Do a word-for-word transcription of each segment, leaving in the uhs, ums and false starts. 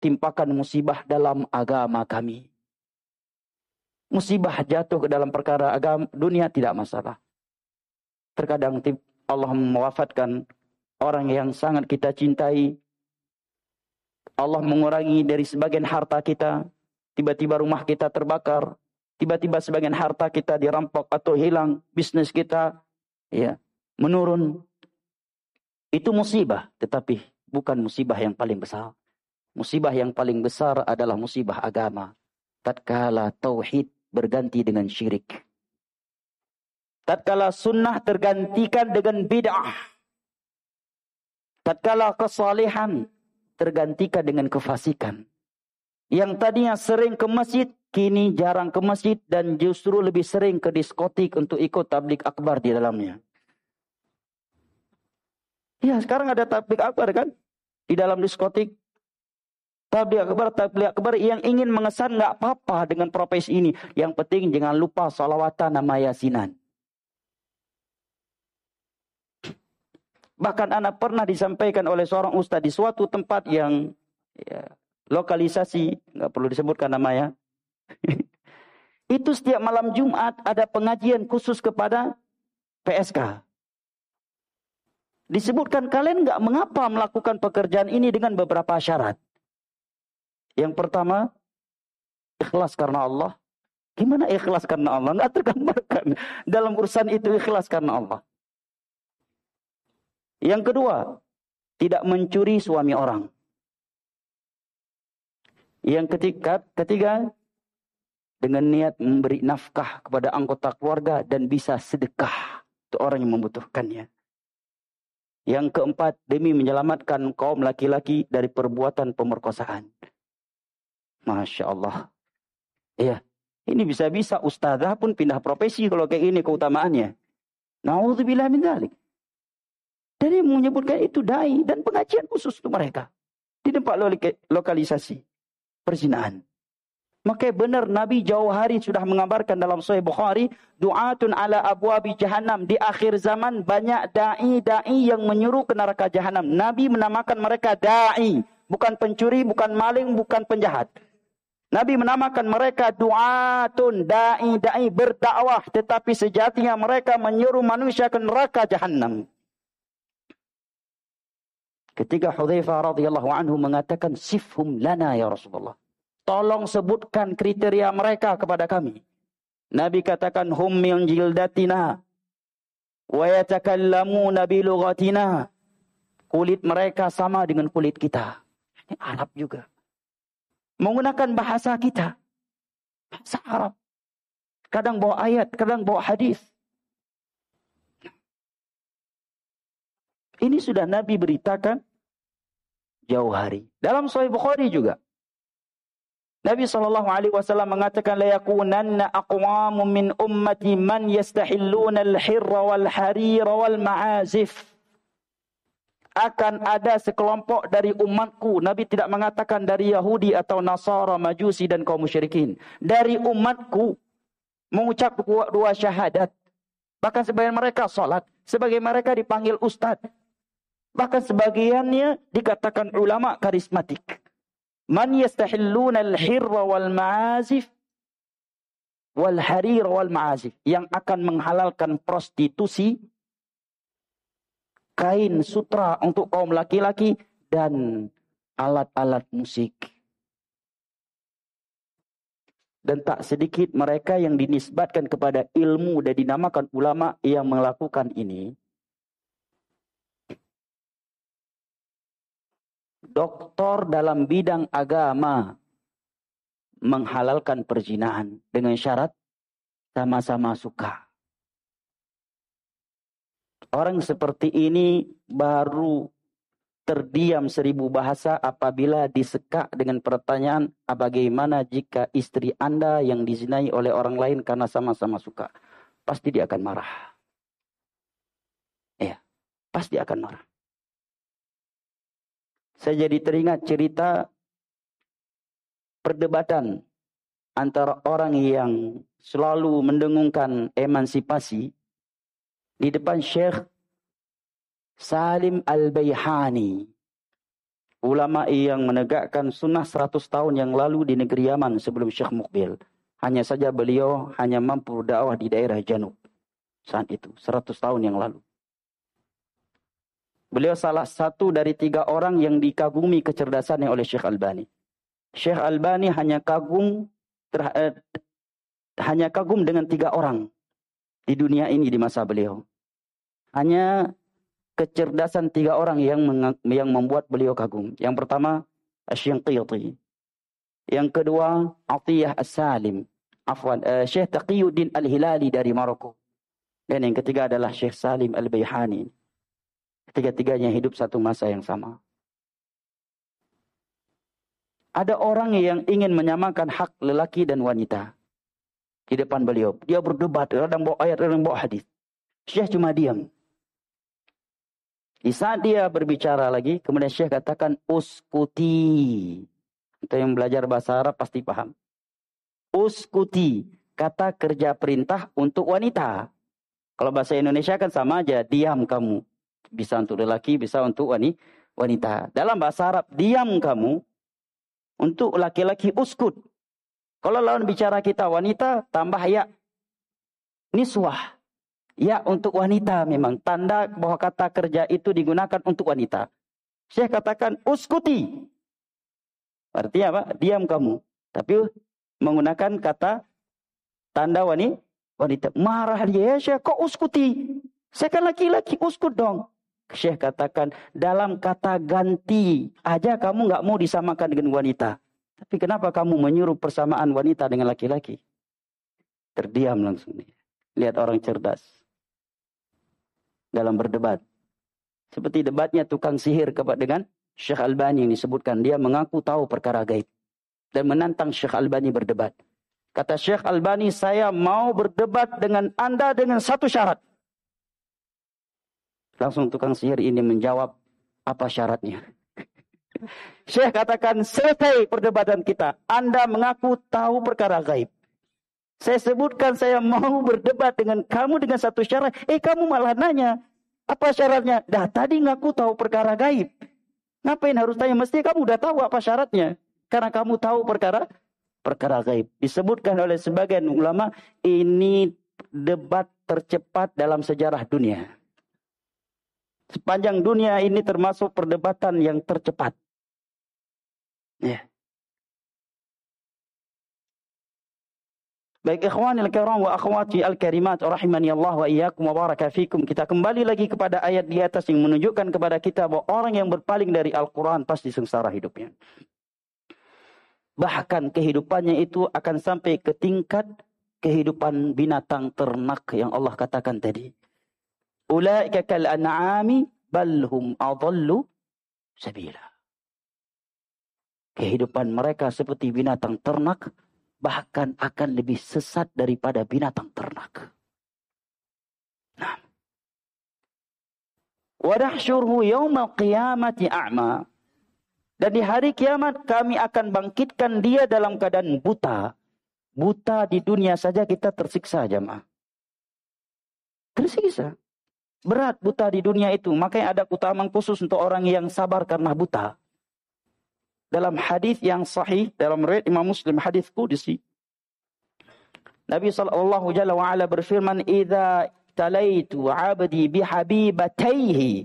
timpakan musibah dalam agama kami. Musibah jatuh ke dalam perkara agama dunia tidak masalah. Terkadang Allah mewafatkan orang yang sangat kita cintai. Allah mengurangi dari sebagian harta kita. Tiba-tiba rumah kita terbakar. Tiba-tiba sebagian harta kita dirampok atau hilang. Bisnis kita ya menurun. Itu musibah. Tetapi bukan musibah yang paling besar. Musibah yang paling besar adalah musibah agama. Tatkala tauhid berganti dengan syirik. Tatkala sunnah tergantikan dengan bid'ah. Tatkala kesalehan tergantikan dengan kefasikan. Yang tadinya sering ke masjid, kini jarang ke masjid dan justru lebih sering ke diskotik untuk ikut tablik akbar di dalamnya. Ya, sekarang ada tablik akbar kan? Di dalam diskotik. Tablik akbar, tablik akbar yang ingin mengesan nggak apa-apa dengan profesi ini. Yang penting jangan lupa salawatan nama yasinan. Bahkan anak pernah disampaikan oleh seorang ustaz di suatu tempat yang ya, lokalisasi, nggak perlu disebutkan namanya. Itu setiap malam Jumat ada pengajian khusus kepada P S K. Disebutkan kalian nggak mengapa melakukan pekerjaan ini dengan beberapa syarat. Yang pertama, ikhlas karena Allah. Gimana ikhlas karena Allah? Nggak tergambarkan dalam urusan itu ikhlas karena Allah. Yang kedua, tidak mencuri suami orang. Yang ketiga, ketiga dengan niat memberi nafkah kepada anggota keluarga dan bisa sedekah untuk orang yang membutuhkannya. Yang keempat, demi menyelamatkan kaum laki-laki dari perbuatan pemerkosaan. Masya Allah. Iya, ini bisa-bisa ustazah pun pindah profesi kalau kayak ini keutamaannya. Na'udzubillah min dzalik. Dan dia menyebutkan itu dai dan pengajian khusus untuk mereka. Di tempat lokalisasi perzinahan. Maka benar Nabi jauh hari sudah mengabarkan dalam Sahih Bukhari, du'atun ala abwabi jahannam. Di akhir zaman banyak da'i-da'i yang menyuruh ke neraka jahannam. Nabi menamakan mereka da'i. Bukan pencuri, bukan maling, bukan penjahat. Nabi menamakan mereka du'atun, da'i-da'i berdakwah. Tetapi sejatinya mereka menyuruh manusia ke neraka jahannam. Ketika Hudzaifah radhiyallahu anhu mengatakan sifhum lana ya Rasulullah. Tolong sebutkan kriteria mereka kepada kami. Nabi katakan hum min jildatina wa yatakallamuna bi lughatina. Kulit mereka sama dengan kulit kita. Ini Arab juga. Menggunakan bahasa kita. Bahasa Arab. Kadang bawa ayat, kadang bawa hadis. Ini sudah Nabi beritakan jauh hari. Dalam Sahih Bukhari juga. Nabi sallallahu alaihi wasallam mengatakan la yakunanna aqwamun min ummati man yastahilluna al-hirra wal harira wal ma'azif. Akan ada sekelompok dari umatku. Nabi tidak mengatakan dari Yahudi atau Nasara, Majusi dan kaum musyrikin. Dari umatku mengucap dua, dua syahadat. Bahkan sebagian mereka salat, sebagian mereka dipanggil ustaz. Bahkan sebagiannya dikatakan ulama karismatik. Man yastahilluna al-hirra wal ma'azif wal harir wal ma'azif, yang akan menghalalkan prostitusi, kain sutra untuk kaum laki-laki dan alat-alat musik. Dan tak sedikit mereka yang dinisbatkan kepada ilmu dan dinamakan ulama yang melakukan ini. Doktor dalam bidang agama menghalalkan perzinahan dengan syarat sama-sama suka. Orang seperti ini baru terdiam seribu bahasa apabila disekak dengan pertanyaan, bagaimana jika istri Anda yang dizinai oleh orang lain karena sama-sama suka? Pasti dia akan marah. Ya, pasti akan marah. Saya jadi teringat cerita perdebatan antara orang yang selalu mendengungkan emansipasi di depan Syekh Salim Al-Baihani. ulama yang menegakkan sunnah seratus tahun yang lalu di negeri Yaman sebelum Syekh Muqbil. Hanya saja beliau hanya mampu dakwah di daerah Janub saat itu, seratus tahun yang lalu. Beliau salah satu dari tiga orang yang dikagumi kecerdasannya oleh Syekh Albani. Syekh Albani hanya kagum ter, eh, hanya kagum dengan tiga orang di dunia ini di masa beliau. Hanya kecerdasan tiga orang yang yang membuat beliau kagum. Yang pertama, Asy-Syanqiti. Yang kedua, Atiyah As-Salim. Afwan, uh, Syekh Taqiyuddin Al-Hilali dari Maroko. Dan yang ketiga adalah Syekh Salim Al-Bayhani. Ketiga-tiganya hidup satu masa yang sama. Ada orang yang ingin menyamakan hak lelaki dan wanita di depan beliau. Dia berdebat, kadang bawa ayat, kadang bawa hadis. Syekh cuma diam. Di saat dia berbicara lagi, kemudian Syekh katakan, uskuti. Untuk yang belajar bahasa Arab pasti paham. Uskuti, kata kerja perintah untuk wanita. Kalau bahasa Indonesia kan sama aja, diam kamu. Bisa untuk lelaki, bisa untuk wanita. Dalam bahasa Arab, diam kamu. Untuk laki-laki, uskut. Kalau lawan bicara kita wanita, tambah ya. Niswah. Ya untuk wanita memang. Tanda bahwa kata kerja itu digunakan untuk wanita. Syekh katakan, uskuti. Artinya apa? Diam kamu. Tapi menggunakan kata tanda wanita. Marah dia, ya Syekh, kok uskuti? Saya kan laki-laki, uskut dong. Syekh katakan, dalam kata ganti aja kamu nggak mau disamakan dengan wanita. Tapi kenapa kamu menyuruh persamaan wanita dengan laki-laki? Terdiam langsung dia. Lihat orang cerdas. Dalam berdebat. Seperti debatnya tukang sihir kepada dengan Syekh Albani yang disebutkan. Dia mengaku tahu perkara gaib. Dan menantang Syekh Albani berdebat. Kata Syekh Albani, saya mau berdebat dengan Anda dengan satu syarat. Langsung tukang sihir ini menjawab, apa syaratnya? Syekh katakan, selesai perdebatan kita. Anda mengaku tahu perkara gaib. Saya sebutkan saya mau berdebat dengan kamu dengan satu syarat. Eh kamu malah nanya, apa syaratnya? Dah tadi ngaku tahu perkara gaib. Ngapain harus tanya? Mesti kamu udah tahu apa syaratnya. Karena kamu tahu perkara perkara gaib. Disebutkan oleh sebagian ulama, ini debat tercepat dalam sejarah dunia. Sepanjang dunia ini termasuk perdebatan yang tercepat. Ya. Baik ikhwanil kiram wa akhwati al-karimat rahimani Allah wa iyyakum wa baraka fikum. Kita kembali lagi kepada ayat di atas yang menunjukkan kepada kita bahwa orang yang berpaling dari Al-Quran pasti sengsara hidupnya. Bahkan kehidupannya itu akan sampai ke tingkat kehidupan binatang ternak yang Allah katakan tadi. Ulaika kal an'ami bal hum adallu sabila. Kehidupan mereka seperti binatang ternak, bahkan akan lebih sesat daripada binatang ternak. Nah. Wa nahsyuruhu yaumal qiyamati a'ma. Dan di hari kiamat kami akan bangkitkan dia dalam keadaan buta. Buta di dunia saja kita tersiksa jemaah. Tersiksa. Berat buta di dunia itu. Makanya ada keutamaan khusus untuk orang yang sabar karena buta. Dalam hadis yang sahih, dalam riwayat Imam Muslim, hadis qudsi. Nabi sallallahu alaihi wasallam berfirman, "Idza talaitu 'abdi bihabibatayhi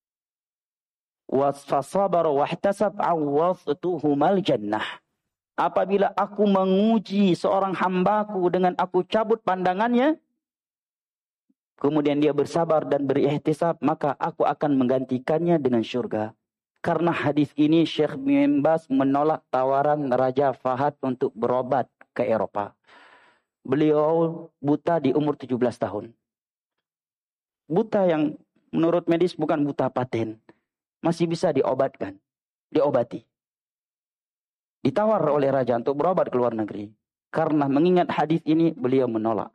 wa sabar wa ihtasab 'awwadtuhumal jannah." Apabila aku menguji seorang hambaku dengan aku cabut pandangannya, kemudian dia bersabar dan berihtisab, maka aku akan menggantikannya dengan syurga. Karena hadis ini Syekh bin Baz menolak tawaran Raja Fahad untuk berobat ke Eropa. Beliau buta di umur tujuh belas tahun. Buta yang menurut medis bukan buta paten. Masih bisa diobatkan, diobati. Ditawar oleh raja untuk berobat ke luar negeri. Karena mengingat hadis ini beliau menolak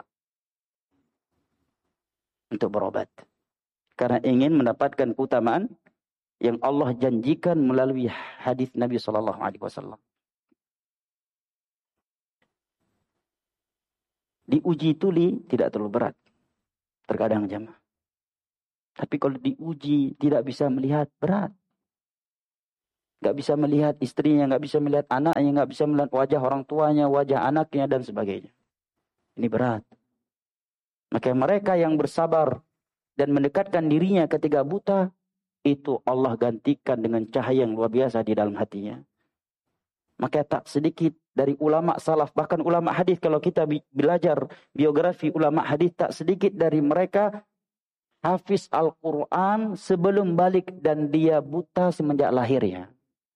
untuk berobat. Karena ingin mendapatkan keutamaan yang Allah janjikan melalui hadis Nabi sallallahu alaihi wasallam. Diuji tuli tidak terlalu berat. Terkadang jemaah. Tapi kalau diuji tidak bisa melihat, berat. Nggak bisa melihat istrinya, nggak bisa melihat anaknya, nggak bisa melihat wajah orang tuanya, wajah anaknya, dan sebagainya. Ini berat. Maka mereka yang bersabar dan mendekatkan dirinya ketika buta, itu Allah gantikan dengan cahaya yang luar biasa di dalam hatinya. Maka tak sedikit dari ulama salaf, bahkan ulama hadis, kalau kita belajar biografi ulama hadis, tak sedikit dari mereka hafiz Al-Quran sebelum balik dan dia buta semenjak lahirnya.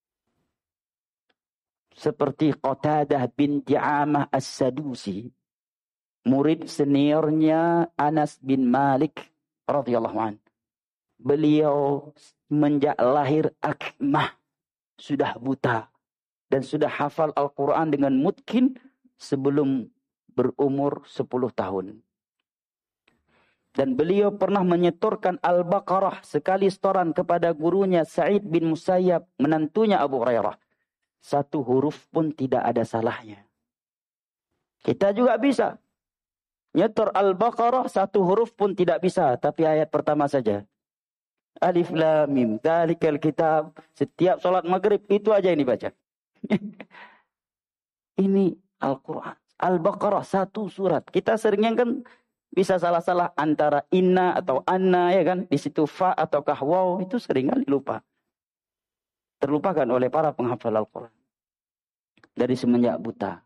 Seperti Qatadah bin Di'amah As-Sadusi, murid seniornya Anas bin Malik radhiyallahu anhu. Beliau semenjak lahir akmah, sudah buta dan sudah hafal Al-Quran dengan mutkin sebelum berumur sepuluh tahun. Dan beliau pernah menyetorkan Al-Baqarah sekali setoran kepada gurunya Sa'id bin Musayyab, menantunya Abu Hurairah. Satu huruf pun tidak ada salahnya. Kita juga bisa nyetor Al-Baqarah, satu huruf pun tidak bisa, tapi ayat pertama saja. Alif Lam Mim, dzalikal kitab. Setiap salat maghrib itu aja ini baca. Ini Al-Quran. Al-Baqarah satu surat. Kita seringnya kan bisa salah-salah antara inna atau anna, ya kan? Di situ fa ataukah waw, itu seringkali lupa. Terlupakan oleh para penghafal Al-Quran dari semenjak buta.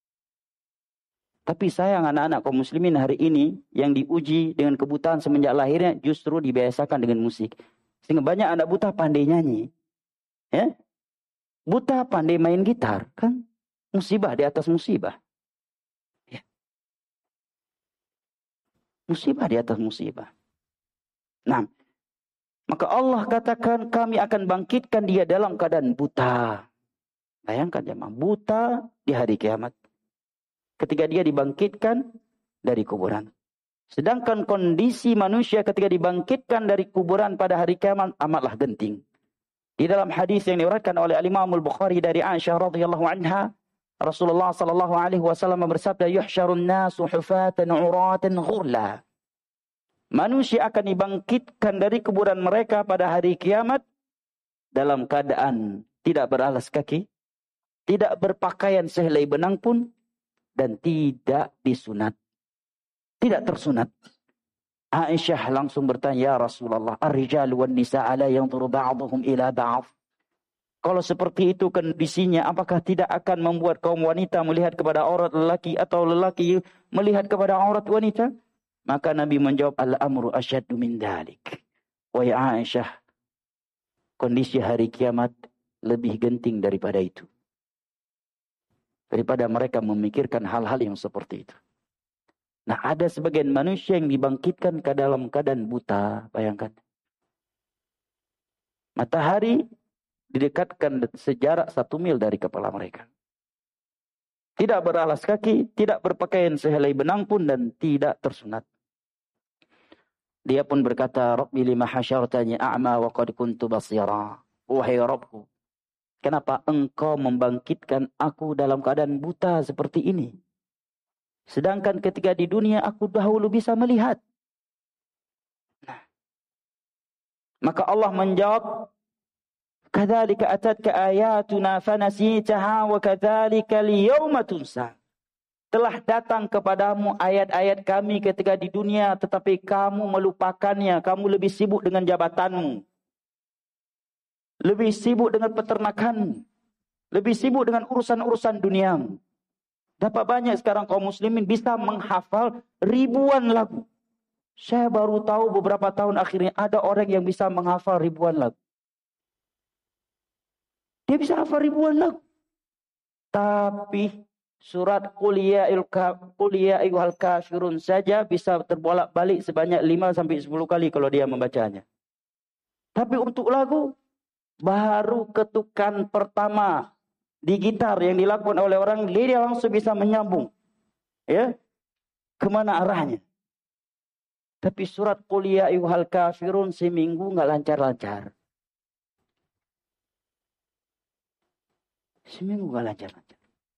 Tapi sayang anak-anak kaum muslimin hari ini yang diuji dengan kebutaan semenjak lahirnya justru dibiasakan dengan musik. Sehingga banyak anak buta pandai nyanyi. Ya? Buta pandai main gitar. Kan musibah di atas musibah. Ya. Musibah di atas musibah. Nah, maka Allah katakan kami akan bangkitkan dia dalam keadaan buta. Bayangkan jemaah, buta di hari kiamat. Ketika dia dibangkitkan dari kuburan. Sedangkan kondisi manusia ketika dibangkitkan dari kuburan pada hari kiamat amatlah genting. Di dalam hadis yang diriwayatkan oleh Al-Imam Al-Bukhari dari Aisyah radhiyallahu anha, Rasulullah sallallahu alaihi wasallam bersabda, "Yuhsyarun nasu hufatan 'uratan ghurla." Manusia akan dibangkitkan dari kuburan mereka pada hari kiamat dalam keadaan tidak beralas kaki, tidak berpakaian sehelai benang pun, dan tidak disunat. Tidak tersunat. Aisyah langsung bertanya, "Ya Rasulullah, ar-rijal wan nisa ala yanzuru ba'dhum ila ba'd." Kalau seperti itu kondisinya, apakah tidak akan membuat kaum wanita melihat kepada aurat lelaki atau lelaki melihat kepada aurat wanita? Maka Nabi menjawab, "Al-amru asyaddu min dhalik." Wahai Aisyah, kondisi hari kiamat lebih genting daripada itu. Daripada mereka memikirkan hal-hal yang seperti itu. Nah, ada sebagian manusia yang dibangkitkan ke dalam keadaan buta. Bayangkan. Matahari didekatkan sejarak satu mil dari kepala mereka. Tidak beralas kaki, tidak berpakaian sehelai benang pun, dan tidak tersunat. Dia pun berkata, "Rabbi lima hasyartani a'ma wa qad kuntu basira." Wahai Rabbku, kenapa engkau membangkitkan aku dalam keadaan buta seperti ini? Sedangkan ketika di dunia aku dahulu bisa melihat. Nah, maka Allah menjawab, "Kadzalika atatka ayatuna fanasitaha wa kadzalika al-yawma tunsa." Telah datang kepadamu ayat-ayat kami ketika di dunia, tetapi kamu melupakannya. Kamu lebih sibuk dengan jabatanmu. Lebih sibuk dengan peternakanmu. Lebih sibuk dengan urusan-urusan duniamu. Dapat banyak sekarang kaum muslimin bisa menghafal ribuan lagu. Saya baru tahu beberapa tahun akhirnya ada orang yang bisa menghafal ribuan lagu. Dia bisa hafal ribuan lagu. Tapi surat Qul ya ayyuhal kafirun saja bisa terbolak-balik sebanyak lima sampai sepuluh kali kalau dia membacanya. Tapi untuk lagu, baru ketukan pertama di gitar yang dilakukan oleh orang, dia langsung bisa menyambung. Ya, kemana arahnya. Tapi surat Qul ya ayyuhal kafirun seminggu nggak lancar-lancar. Seminggu nggak lancar-lancar.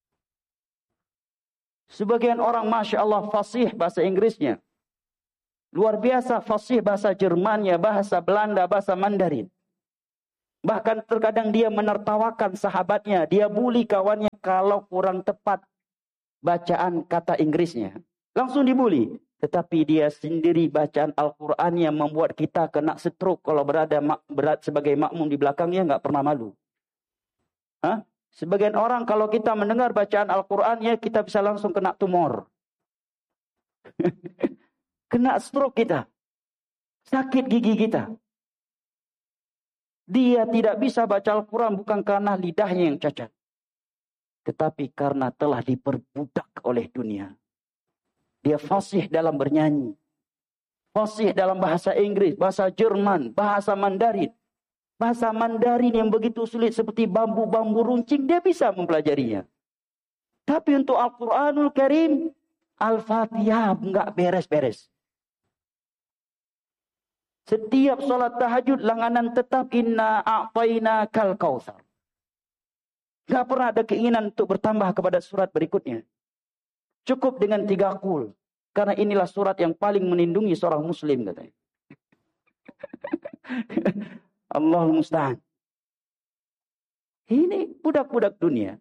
Sebagian orang Masya Allah fasih bahasa Inggrisnya. Luar biasa fasih bahasa Jermannya, bahasa Belanda, bahasa Mandarin. Bahkan terkadang dia menertawakan sahabatnya, dia bully kawannya kalau kurang tepat bacaan kata Inggrisnya. Langsung dibully. Tetapi dia sendiri bacaan Al-Quran yang membuat kita kena stroke kalau berada berat sebagai makmum di belakangnya, nggak pernah malu. Hah? Sebagian orang kalau kita mendengar bacaan Al-Quran ya kita bisa langsung kena tumor. Kena stroke kita. Sakit gigi kita. Dia tidak bisa baca Al-Quran bukan karena lidahnya yang cacat. Tetapi karena telah diperbudak oleh dunia. Dia fasih dalam bernyanyi. Fasih dalam bahasa Inggris, bahasa Jerman, bahasa Mandarin. Bahasa Mandarin yang begitu sulit seperti bambu-bambu runcing, dia bisa mempelajarinya. Tapi untuk Al-Quranul Karim, Al-Fatihah enggak beres-beres. Setiap solat tahajud langanan tetap inna a'tayna kal kautsar. Enggak pernah ada keinginan untuk bertambah kepada surat berikutnya. Cukup dengan tiga qul. Karena inilah surat yang paling melindungi seorang muslim katanya. Allahul musta'an. Ini budak-budak dunia.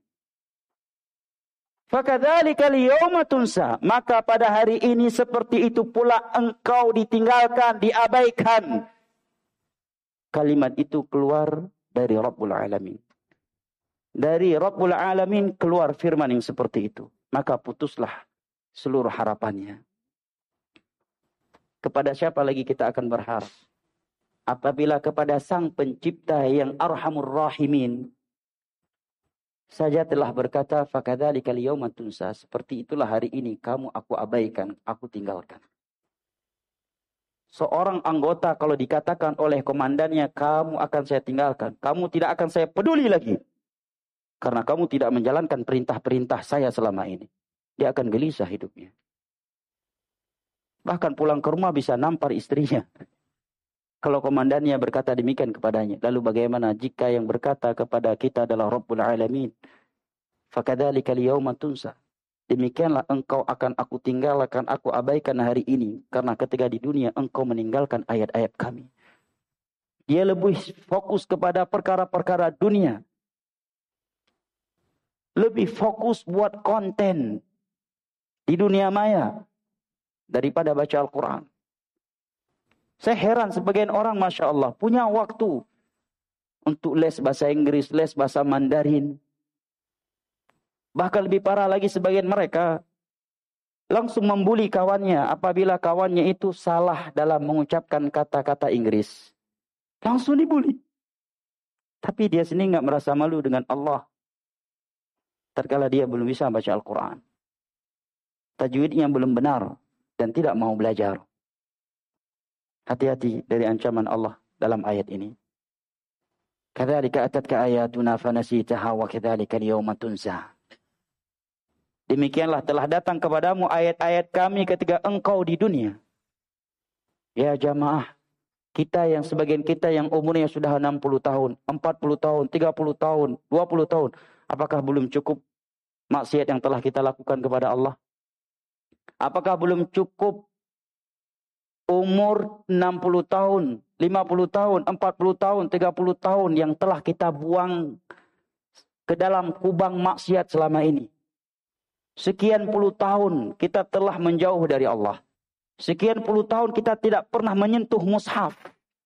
Fakadzalika al-yawma tunsa. Maka pada hari ini seperti itu pula engkau ditinggalkan, diabaikan. Kalimat itu keluar dari Rabbul Alamin. Dari Rabbul Alamin keluar firman yang seperti itu. Maka putuslah seluruh harapannya. Kepada siapa lagi kita akan berharap? Apabila kepada Sang Pencipta yang Arhamur Rahimin saja telah berkata, fakadzalikal yauma tunsa, seperti itulah hari ini kamu aku abaikan, aku tinggalkan. Seorang anggota kalau dikatakan oleh komandannya, kamu akan saya tinggalkan, kamu tidak akan saya peduli lagi. Karena kamu tidak menjalankan perintah-perintah saya selama ini. Dia akan gelisah hidupnya. Bahkan pulang ke rumah bisa nampar istrinya. Kalau komandannya berkata demikian kepadanya. Lalu bagaimana jika yang berkata kepada kita adalah Rabbul Alamin? Fakadzalika al-yauma tunsa. Demikianlah engkau akan aku tinggalkan, aku abaikan hari ini. Karena ketika di dunia engkau meninggalkan ayat-ayat kami. Dia lebih fokus kepada perkara-perkara dunia. Lebih fokus buat konten di dunia maya daripada baca Al-Quran. Saya heran sebagian orang Masya Allah punya waktu untuk les bahasa Inggris, les bahasa Mandarin. Bahkan lebih parah lagi sebagian mereka langsung membuli kawannya apabila kawannya itu salah dalam mengucapkan kata-kata Inggris. Langsung dibuli. Tapi dia sendiri nggak merasa malu dengan Allah. Tatkala dia belum bisa baca Al-Quran. Tajwidnya belum benar dan tidak mau belajar. Hati-hati dari ancaman Allah dalam ayat ini. Kadzalika atatka ayatuna fanasitaha wa kadzalika al-yawma tunsa. Demikianlah telah datang kepadamu ayat-ayat kami ketika engkau di dunia. Ya jamaah, kita yang sebagian kita yang umurnya sudah enam puluh tahun, empat puluh tahun, tiga puluh tahun, dua puluh tahun, apakah belum cukup maksiat yang telah kita lakukan kepada Allah? Apakah belum cukup umur enam puluh tahun, lima puluh tahun, empat puluh tahun, tiga puluh tahun yang telah kita buang ke dalam kubang maksiat selama ini? Sekian puluh tahun kita telah menjauh dari Allah. Sekian puluh tahun kita tidak pernah menyentuh mushaf.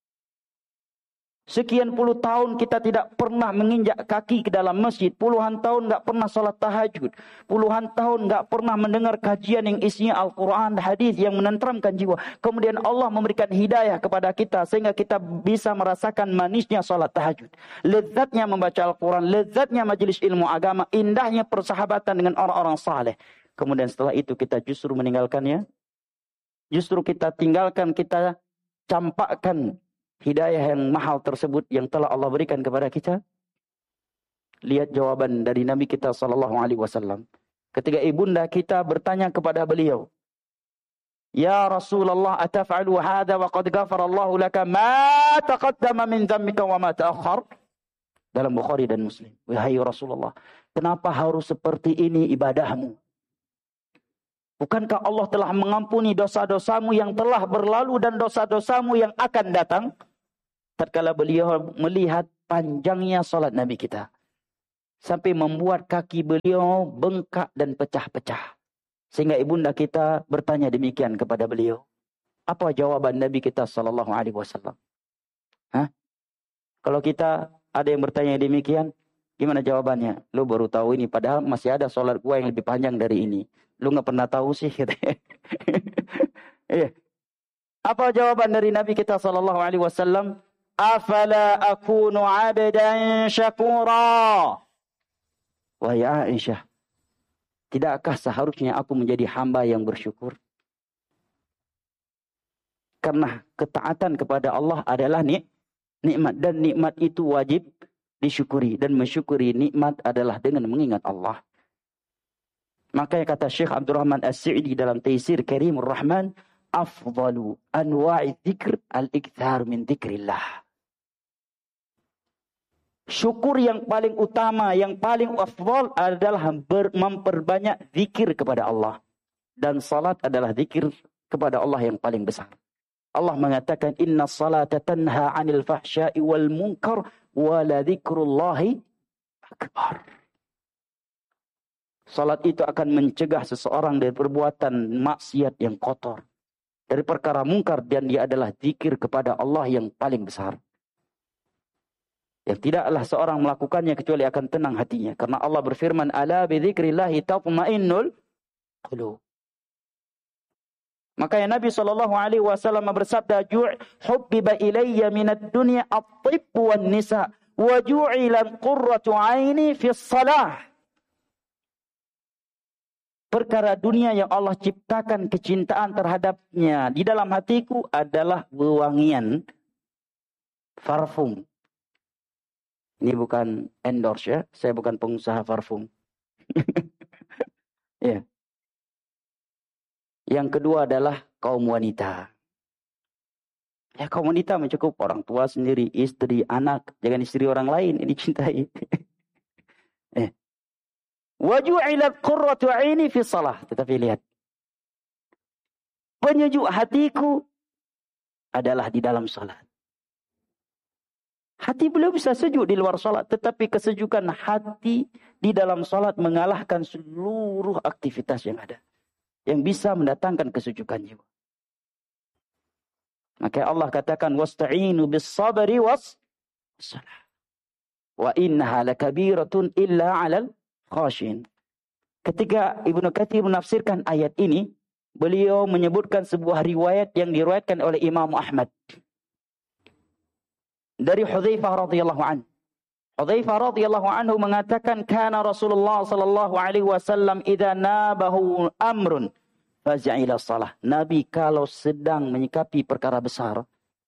Sekian puluh tahun kita tidak pernah menginjak kaki ke dalam masjid. Puluhan tahun nggak pernah sholat tahajud. Puluhan tahun nggak pernah mendengar kajian yang isinya Al-Quran, hadis yang menenteramkan jiwa. Kemudian Allah memberikan hidayah kepada kita sehingga kita bisa merasakan manisnya sholat tahajud. Lezatnya membaca Al-Quran, lezatnya majelis ilmu agama, indahnya persahabatan dengan orang-orang saleh. Kemudian setelah itu kita justru meninggalkannya. Justru kita tinggalkan, kita campakkan hidayah yang mahal tersebut yang telah Allah berikan kepada kita. Lihat jawaban dari Nabi kita sallallahu alaihi wasallam. Ketika ibunda kita bertanya kepada beliau, "Ya Rasulullah, ataf'alu hadha wa qad ghafara Allahu laka ma taqaddama min dhanbika wa ma ta'akhkhar?" Dalam Bukhari dan Muslim. Wahai Rasulullah, kenapa harus seperti ini ibadahmu? Bukankah Allah telah mengampuni dosa-dosamu yang telah berlalu dan dosa-dosamu yang akan datang? Tatkala beliau melihat panjangnya solat Nabi kita. Sampai membuat kaki beliau bengkak dan pecah-pecah. Sehingga ibunda kita bertanya demikian kepada beliau. Apa jawaban Nabi kita sallallahu alaihi wasallam? Hah? Kalau kita ada yang bertanya demikian, gimana jawabannya? Lu baru tahu ini, padahal masih ada solat gua yang lebih panjang dari ini. Lu nggak pernah tahu sih. Iya. Apa jawaban dari Nabi kita sallallahu alaihi wasallam? Afala akunu 'abdan syakura. Wahai Aisyah, tidakkah seharusnya aku menjadi hamba yang bersyukur? Karena ketaatan kepada Allah adalah nik nikmat. Dan nikmat itu wajib disyukuri. Dan mensyukuri nikmat adalah dengan mengingat Allah. Makanya kata Syekh Abdurrahman As-Sa'idi dalam Taisir Karimur Rahman, afdalu anwa'i dzikr al-ikthar min dzikrillah. Syukur yang paling utama, yang paling afdal adalah memperbanyak zikir kepada Allah. Dan salat adalah zikir kepada Allah yang paling besar. Allah mengatakan, inna salata tanha 'anil fahsya'i wal munkar wa la dzikrullahi akbar. Salat itu akan mencegah seseorang dari perbuatan maksiat yang kotor, dari perkara mungkar, dan dia adalah zikir kepada Allah yang paling besar. Yang tidaklah seorang melakukannya kecuali akan tenang hatinya. Karena Allah berfirman, ala bidzikrillahi tatma'innul qulub. Makanya Nabi sallallahu alaihi wasallam bersabda, hubbiba ilayya minad dunya at-tibb wan nisa wa ju'ilan qurratu 'aini fi shalah. Perkara dunia yang Allah ciptakan kecintaan terhadapnya di dalam hatiku adalah wewangian, parfum. Ini bukan endorse ya, saya bukan pengusaha parfum. Ya. Yang kedua adalah kaum wanita. Ya, kaum wanita mencukup orang tua sendiri, istri, anak, jangan istri orang lain yang dicintai. Eh. Wa ju'ilat qurratu 'aini fi shalah. Tetapi lihat. Penyejuk hatiku adalah di dalam salat. Hati beliau bisa sejuk di luar salat, tetapi kesejukan hati di dalam salat mengalahkan seluruh aktivitas yang ada, yang bisa mendatangkan kesejukan jiwa. Maka Allah katakan, wasta'inu bis sabri was salah. Wa innaha lakabiratun illa 'alal khashin. Ketika Ibnu Katsir menafsirkan ayat ini, beliau menyebutkan sebuah riwayat yang diriwayatkan oleh Imam Ahmad dari Hudzaifah radhiyallahu anhu. Hudzaifah radhiyallahu anhu mengatakan, kana Rasulullah sallallahu alaihi wasallam idza nabahu amrun faz'ila shalah. Nabi kalau sedang menyikapi perkara besar,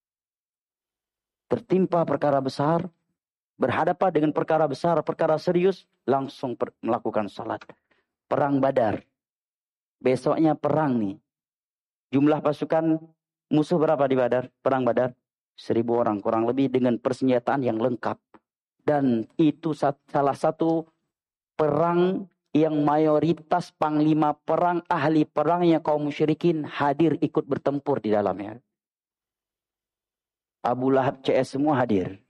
tertimpa perkara besar, berhadapan dengan perkara besar, perkara serius, langsung per- melakukan salat. Perang Badar. Besoknya perang nih. Jumlah pasukan musuh berapa di Badar? Perang Badar? Seribu orang kurang lebih dengan persenjataan yang lengkap. Dan itu salah satu perang yang mayoritas panglima perang, ahli perangnya kaum musyrikin hadir ikut bertempur di dalamnya. Abu Lahab C S semua hadir.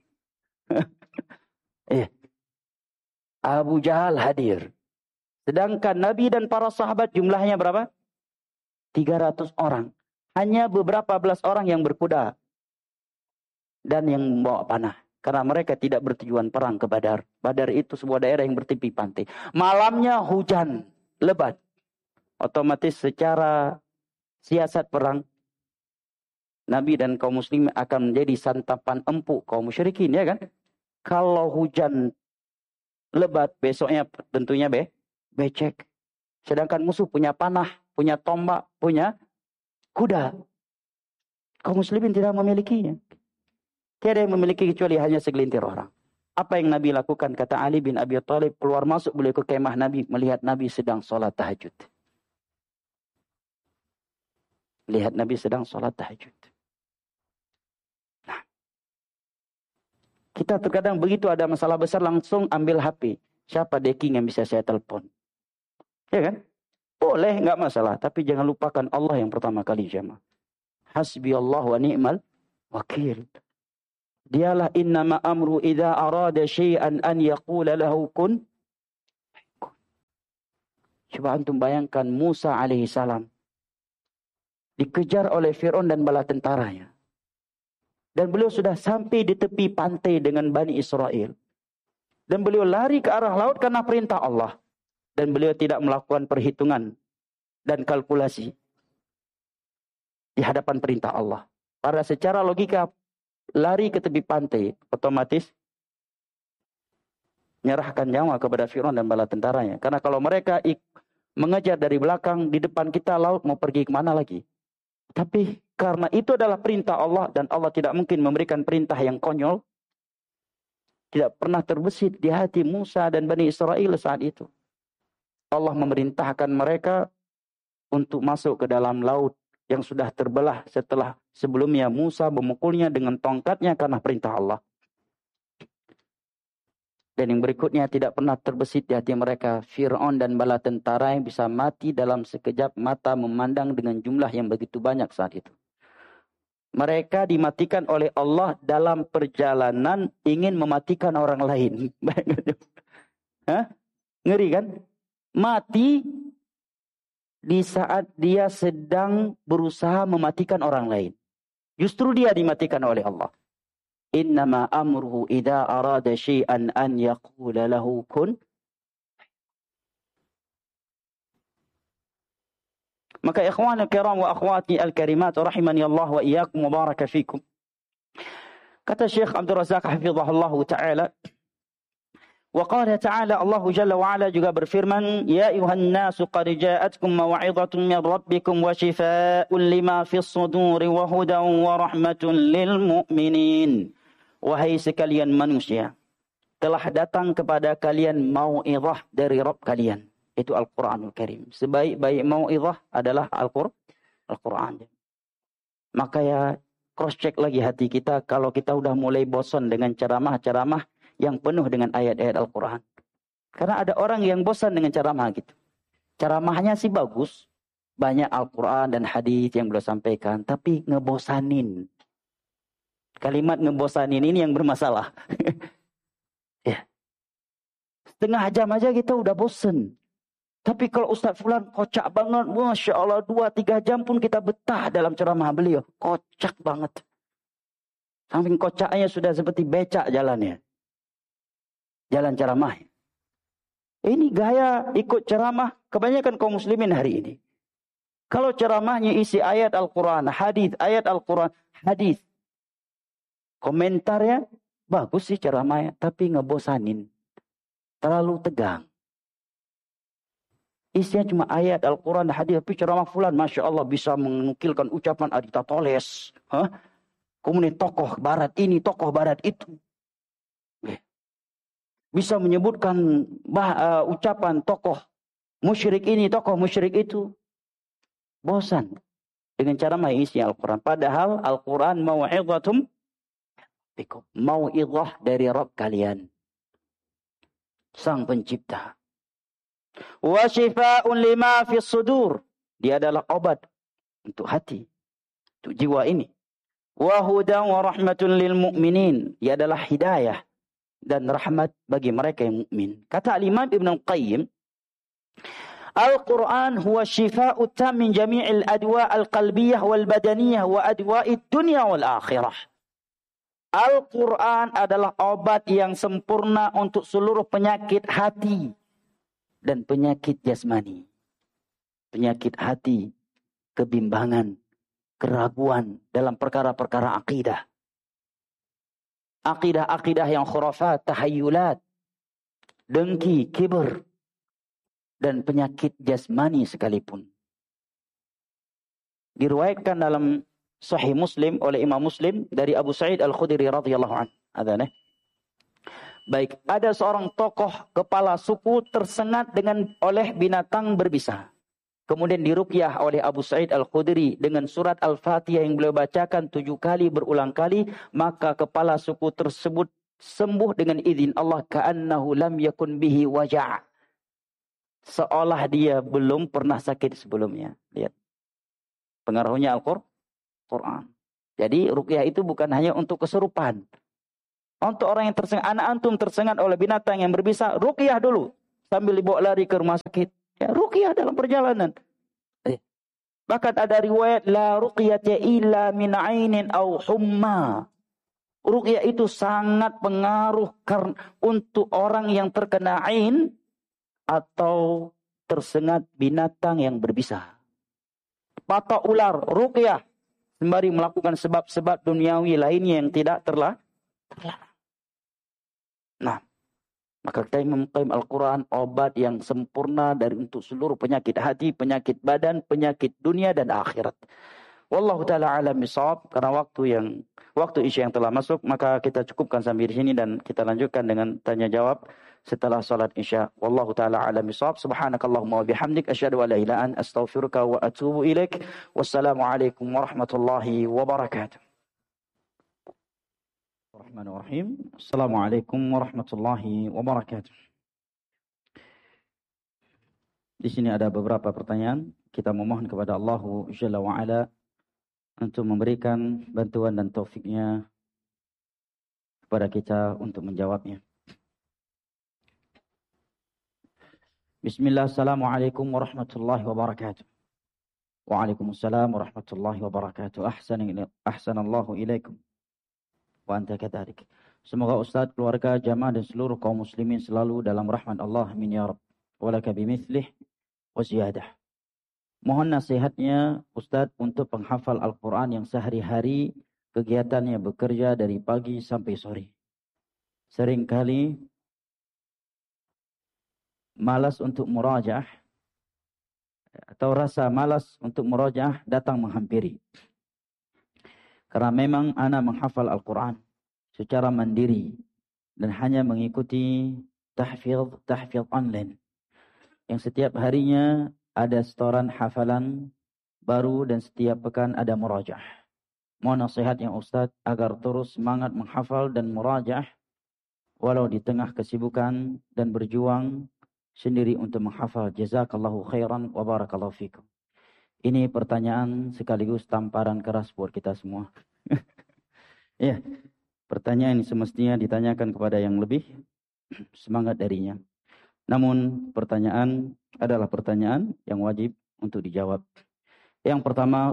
eh. Abu Jahal hadir. Sedangkan Nabi dan para sahabat jumlahnya berapa? tiga ratus orang. Hanya beberapa belas orang yang berkuda dan yang membawa panah. Karena mereka tidak bertujuan perang ke Badar. Badar itu sebuah daerah yang bertepi pantai. Malamnya hujan lebat. Otomatis secara siasat perang, Nabi dan kaum muslimin akan menjadi santapan empuk kaum musyrikin, ya kan? Kalau hujan lebat, besoknya tentunya be, becek. Sedangkan musuh punya panah, punya tombak, punya kuda. Kaum muslimin tidak memilikinya. Tiada yang memiliki kecuali hanya segelintir orang. Apa yang Nabi lakukan? Kata Ali bin Abi Thalib, keluar masuk beliau ke kemah Nabi, melihat Nabi sedang sholat tahajud. Lihat Nabi sedang sholat tahajud. Nah, kita terkadang begitu ada masalah besar langsung ambil H P. Siapa deking yang bisa saya telepon? Ya kan? Boleh, nggak masalah. Tapi jangan lupakan Allah yang pertama kali jamaah. Hasbi Allah wa ni'mal wakil. Dialah innama amru idza arada syai'an an yaqula lahu kun. Coba antum bayangkan Musa alaihi salam dikejar oleh Fir'aun dan bala tentaranya. Dan beliau sudah sampai di tepi pantai dengan Bani Israel. Dan beliau lari ke arah laut karena perintah Allah. Dan beliau tidak melakukan perhitungan dan kalkulasi di hadapan perintah Allah. Pada secara logika, lari ke tepi pantai, otomatis menyerahkan nyawa kepada Fir'aun dan bala tentaranya. Karena kalau mereka ik- mengejar dari belakang, di depan kita laut mau pergi kemana lagi. Tapi karena itu adalah perintah Allah dan Allah tidak mungkin memberikan perintah yang konyol, tidak pernah terbesit di hati Musa dan Bani Israel saat itu. Allah memerintahkan mereka untuk masuk ke dalam laut yang sudah terbelah setelah sebelumnya Musa memukulnya dengan tongkatnya karena perintah Allah. Dan yang berikutnya tidak pernah terbesit di hati mereka. Fir'aun dan bala tentara yang bisa mati dalam sekejap mata memandang dengan jumlah yang begitu banyak saat itu. Mereka dimatikan oleh Allah dalam perjalanan ingin mematikan orang lain. Hah? Ngeri kan? Mati di saat dia sedang berusaha mematikan orang lain. Justru dia dimatikan oleh Allah. Innama amruhu idza arada syai'an an yaqula lahu kun. Maka ikhwanul kiram wa akhwati al-karimat rahimani Allah wa iyyakum wa baraka fikum. Kata Syekh Abdul Razak hafizahullah taala, wa qala ta'ala, Allah Jalla wa Ala juga berfirman, ya ayuhan nasu qad ja'atkum maw'izatun min rabbikum wa shifaa'un lima fis suduri wa hudan wa rahmatun lil mu'minin. Wahai sekalian manusia, telah datang kepada kalian mau'izah dari Rabb kalian. Itu Al-Quranul Karim. Sebaik-baik mau'izah adalah Al-Quran. Al-Quran. Maka ya cross check lagi hati kita kalau kita udah mulai bosan dengan ceramah-ceramah yang penuh dengan ayat-ayat Al-Quran. Karena ada orang yang bosan dengan ceramah gitu. Ceramahnya sih bagus. Banyak Al-Quran dan hadis yang beliau sampaikan. Tapi ngebosanin. Kalimat ngebosanin ini yang bermasalah. Ya. Setengah jam aja kita udah bosan. Tapi kalau Ustaz Fulan kocak banget. Masya Allah, dua tiga jam pun kita betah dalam ceramah beliau. Kocak banget. Samping kocaknya sudah seperti becak jalannya. Jalan ceramah. Ini gaya ikut ceramah kebanyakan kaum muslimin hari ini. Kalau ceramahnya isi ayat Al-Quran, hadis, ayat Al-Quran, hadis. Komentarnya bagus sih ceramahnya, tapi ngebosanin. Terlalu tegang. Isinya cuma ayat Al-Quran, hadis, tapi ceramah fulan, Masya Allah bisa menukilkan ucapan Aristoteles. Hah? Kemudian tokoh barat ini, tokoh barat itu. Bisa menyebutkan bah, uh, ucapan tokoh musyrik ini, tokoh musyrik itu. Bosan dengan cara mengisi Al-Quran. Padahal Al-Quran mau'izatum bikum. Mau'izah dari Rabb kalian. Sang pencipta. Wa shifaa'un lima fis sudur. Dia adalah obat untuk hati, untuk jiwa ini. Wa hudan wa rahmatun lil mu'minin. Dia adalah hidayah dan rahmat bagi mereka yang mukmin. Kata Imam Ibn Qayyim, Al-Quran huwa shifa'u tam min jami'il adwa' al-qalbiyah wal badaniyah wa adwa'id dunya wal akhirah. Al-Quran adalah obat yang sempurna untuk seluruh penyakit hati dan penyakit jasmani. Penyakit hati, kebimbangan, keraguan dalam perkara-perkara akidah. Akidah-akidah yang khurafat, tahayyulat, dengki, kibur, dan penyakit jasmani sekalipun. Diriwayatkan dalam Sahih Muslim oleh Imam Muslim dari Abu Sa'id Al-Khudri radhiyallahu anhu. Adanya. Baik, ada seorang tokoh kepala suku tersengat dengan oleh binatang berbisa. Kemudian diruqyah oleh Abu Sa'id Al-Khudri dengan surat Al-Fatihah yang beliau bacakan tujuh kali berulang kali, maka kepala suku tersebut sembuh dengan izin Allah, ka'annahu lam yakun bihi waja'. Seolah dia belum pernah sakit sebelumnya. Lihat. Pengaruhnya Al-Quran. Jadi ruqyah itu bukan hanya untuk kesurupan. Untuk orang yang tersengat, anak antum tersengat oleh binatang yang berbisa, ruqyah dulu sambil dibawa lari ke rumah sakit. Ya, ruqyah dalam perjalanan. Eh. Bahkan ada riwayat la ruqyata illa min ainin aw humma. Ruqyah itu sangat pengaruh karena untuk orang yang terkena ain atau tersengat binatang yang berbisa. Patok ular, ruqyah, sembari melakukan sebab-sebab duniawi lainnya yang tidak terlarang. Nah, maka kita mengklaim Al-Quran obat yang sempurna dari untuk seluruh penyakit hati, penyakit badan, penyakit dunia dan akhirat. Wallahu taala alam bisawab. Karena waktu yang waktu isya yang telah masuk, maka kita cukupkan sampai di sini dan kita lanjutkan dengan tanya jawab setelah salat isya. Wallahu taala alam bisawab. Subhanakallahumma wa bihamdik asyhadu an la ilaha illa anta astaghfiruka wa atubu ilaik. Wassalamu alaikum warahmatullahi wabarakatuh. Bismillahirrahmanirrahim. Assalamualaikum warahmatullahi wabarakatuh. Di sini ada beberapa pertanyaan. Kita memohon kepada Allah Jalla wa Ala untuk memberikan bantuan dan taufiknya kepada kita untuk menjawabnya. Bismillah, assalamualaikum warahmatullahi wabarakatuh. Waalaikumsalam warahmatullahi wabarakatuh. Ahsan, ahsanallahu ilaikum. Wa anta kadhalik. Semoga Ustaz, keluarga, jamaah dan seluruh kaum muslimin selalu dalam rahmat Allah. Amin ya Rabb. Walaka bimithlih wa ziyadah. Mohon nasihatnya Ustaz untuk penghafal Al-Quran yang sehari-hari kegiatannya bekerja dari pagi sampai sore. Seringkali malas untuk murajaah atau rasa malas untuk murajaah datang menghampiri. Karena memang ana menghafal Al-Quran secara mandiri dan hanya mengikuti tahfidz tahfidz online yang setiap harinya ada setoran hafalan baru dan setiap pekan ada murajaah. Mohon nasihatnya Ustaz agar terus semangat menghafal dan murajaah walau di tengah kesibukan dan berjuang sendiri untuk menghafal. Jazakallahu khairan wa barakallahu fikum. Ini pertanyaan sekaligus tamparan keras buat kita semua. Ya, pertanyaan ini semestinya ditanyakan kepada yang lebih semangat darinya. Namun pertanyaan adalah pertanyaan yang wajib untuk dijawab. Yang pertama,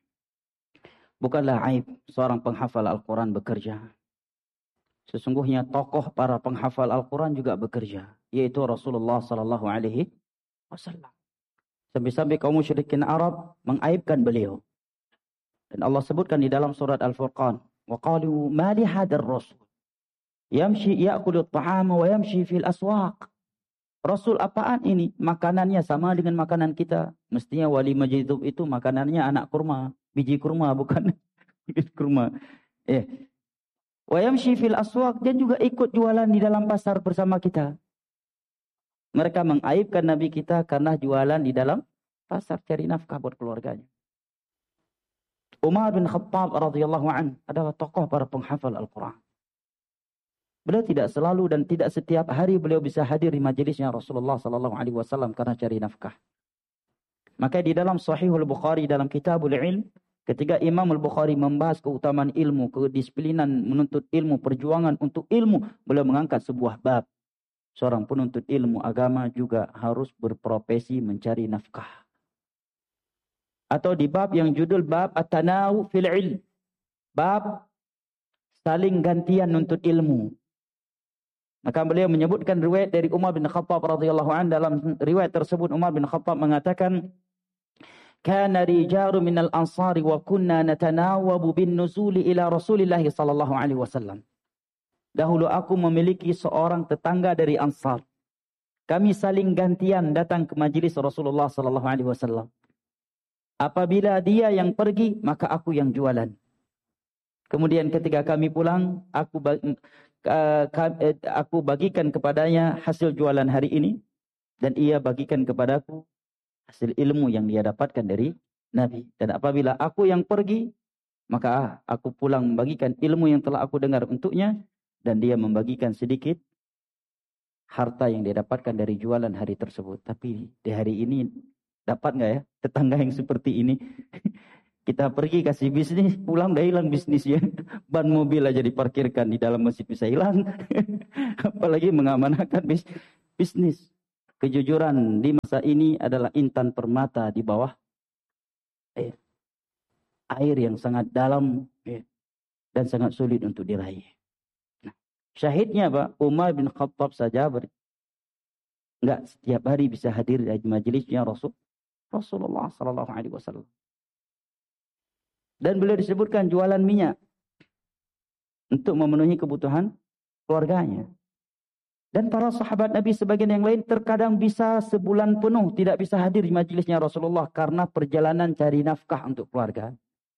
bukanlah aib seorang penghafal Al-Quran bekerja. Sesungguhnya tokoh para penghafal Al-Quran juga bekerja, yaitu Rasulullah sallallahu alaihi wasallam. Sampai-sampai kaum musyrikin Arab mengaibkan beliau. Dan Allah sebutkan di dalam surat Al-Furqan, wa qalu ma li hadzal rasul yamshi ya'kulu at-ta'ama wa yamshi fil aswaq. Rasul apaan ini? Makanannya sama dengan makanan kita. Mestinya wali majdub itu makanannya anak kurma, biji kurma, bukan biji kurma. Eh. Wa yamshi fil aswaq, dan juga ikut jualan di dalam pasar bersama kita. Mereka mengaibkan Nabi kita karena jualan di dalam pasar cari nafkah buat keluarganya. Umar bin Khattab radhiyallahu an adalah tokoh para penghafal Al-Quran. Beliau tidak selalu dan tidak setiap hari beliau bisa hadir di majelisnya Rasulullah sallallahu alaihi wasallam karena cari nafkah. Maka di dalam Sahihul Bukhari dalam Kitabul Ilm, ketika Imam Al-Bukhari membahas keutamaan ilmu, kedisiplinan menuntut ilmu, perjuangan untuk ilmu, beliau mengangkat sebuah bab. Seorang penuntut ilmu agama juga harus berprofesi mencari nafkah. Atau di bab yang judul bab At-Tanawu fil Ilm, bab saling gantian nuntut ilmu. Maka beliau menyebutkan riwayat dari Umar bin Khattab radhiyallahu anhu. Dalam riwayat tersebut Umar bin Khattab mengatakan, "Kana rijalu minal ansari wa kunna natanawabu bin nuzuli ila Rasulillah sallallahu alaihi wasallam." Dahulu aku memiliki seorang tetangga dari Ansar. Kami saling gantian datang ke majlis Rasulullah sallallahu alaihi wasallam. Apabila dia yang pergi, maka aku yang jualan. Kemudian ketika kami pulang, aku bagi, uh, aku bagikan kepadanya hasil jualan hari ini, dan ia bagikan kepadaku hasil ilmu yang dia dapatkan dari Nabi. Dan apabila aku yang pergi, maka aku pulang membagikan ilmu yang telah aku dengar untuknya, dan dia membagikan sedikit harta yang dia dapatkan dari jualan hari tersebut. Tapi di hari ini dapat nggak ya tetangga yang seperti ini? Kita pergi kasih bisnis, pulang udah hilang bisnisnya. Ban mobil aja diparkirkan di dalam masjid bisa hilang. Apalagi mengamanahkan bis, bisnis. Kejujuran di masa ini adalah intan permata di bawah eh, air yang sangat dalam eh, dan sangat sulit untuk diraih. Nah, syahidnya Pak, Umar bin Khattab saja ber, enggak setiap hari bisa hadir di majelisnya Rasul Rasulullah sallallahu alaihi wasallam. Dan beliau disebutkan jualan minyak untuk memenuhi kebutuhan keluarganya. Dan para sahabat Nabi sebagian yang lain terkadang bisa sebulan penuh tidak bisa hadir di majelisnya Rasulullah karena perjalanan cari nafkah untuk keluarga.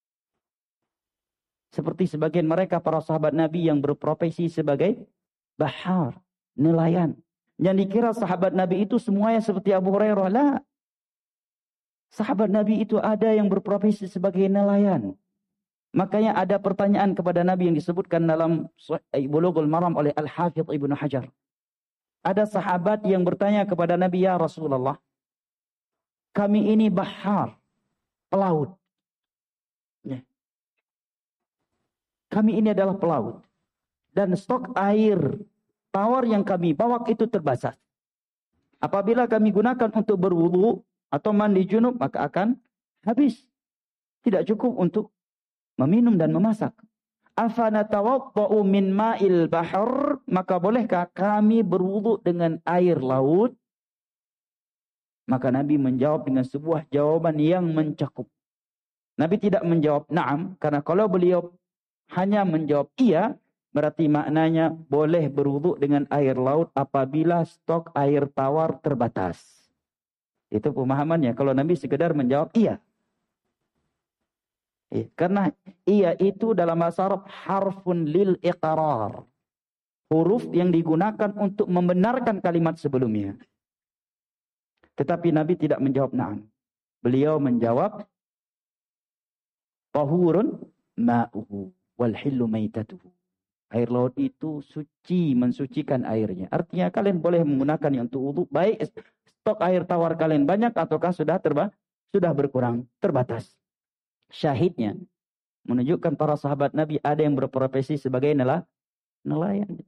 Seperti sebagian mereka para sahabat Nabi yang berprofesi sebagai bahar, nelayan. Yang dikira sahabat Nabi itu semuanya seperti Abu Hurairah. Lah. Sahabat Nabi itu ada yang berprofesi sebagai nelayan. Makanya ada pertanyaan kepada Nabi yang disebutkan dalam Bulughul Maram oleh Al-Hafidh Ibnu Hajar. Ada sahabat yang bertanya kepada Nabi, ya Rasulullah, kami ini bahar, pelaut. Ya. Kami ini adalah pelaut. Dan stok air tawar yang kami bawa itu terbatas. Apabila kami gunakan untuk berwudu atau mandi junub, maka akan habis. Tidak cukup untuk meminum dan memasak. Afanatawadda'u min ma'il bahr, maka bolehkah kami berwudu dengan air laut? Maka Nabi menjawab dengan sebuah jawaban yang mencakup. Nabi tidak menjawab na'am, karena kalau beliau hanya menjawab iya, berarti maknanya boleh berwudu dengan air laut apabila stok air tawar terbatas. Itu pemahamannya. Kalau Nabi sekedar menjawab iya. Eh, karena iya itu dalam bahasa Arab harfun lil iqrar. Huruf yang digunakan untuk membenarkan kalimat sebelumnya. Tetapi Nabi tidak menjawab na'am. Beliau menjawab tahurun ma'uhu wal hillu maitatuhu. Air laut itu suci, mensucikan airnya. Artinya kalian boleh menggunakan yang untuk wudu. Baik stok air tawar kalian banyak ataukah sudah terba sudah berkurang, terbatas. Syahidnya menunjukkan para sahabat Nabi ada yang berprofesi sebagai nelayan.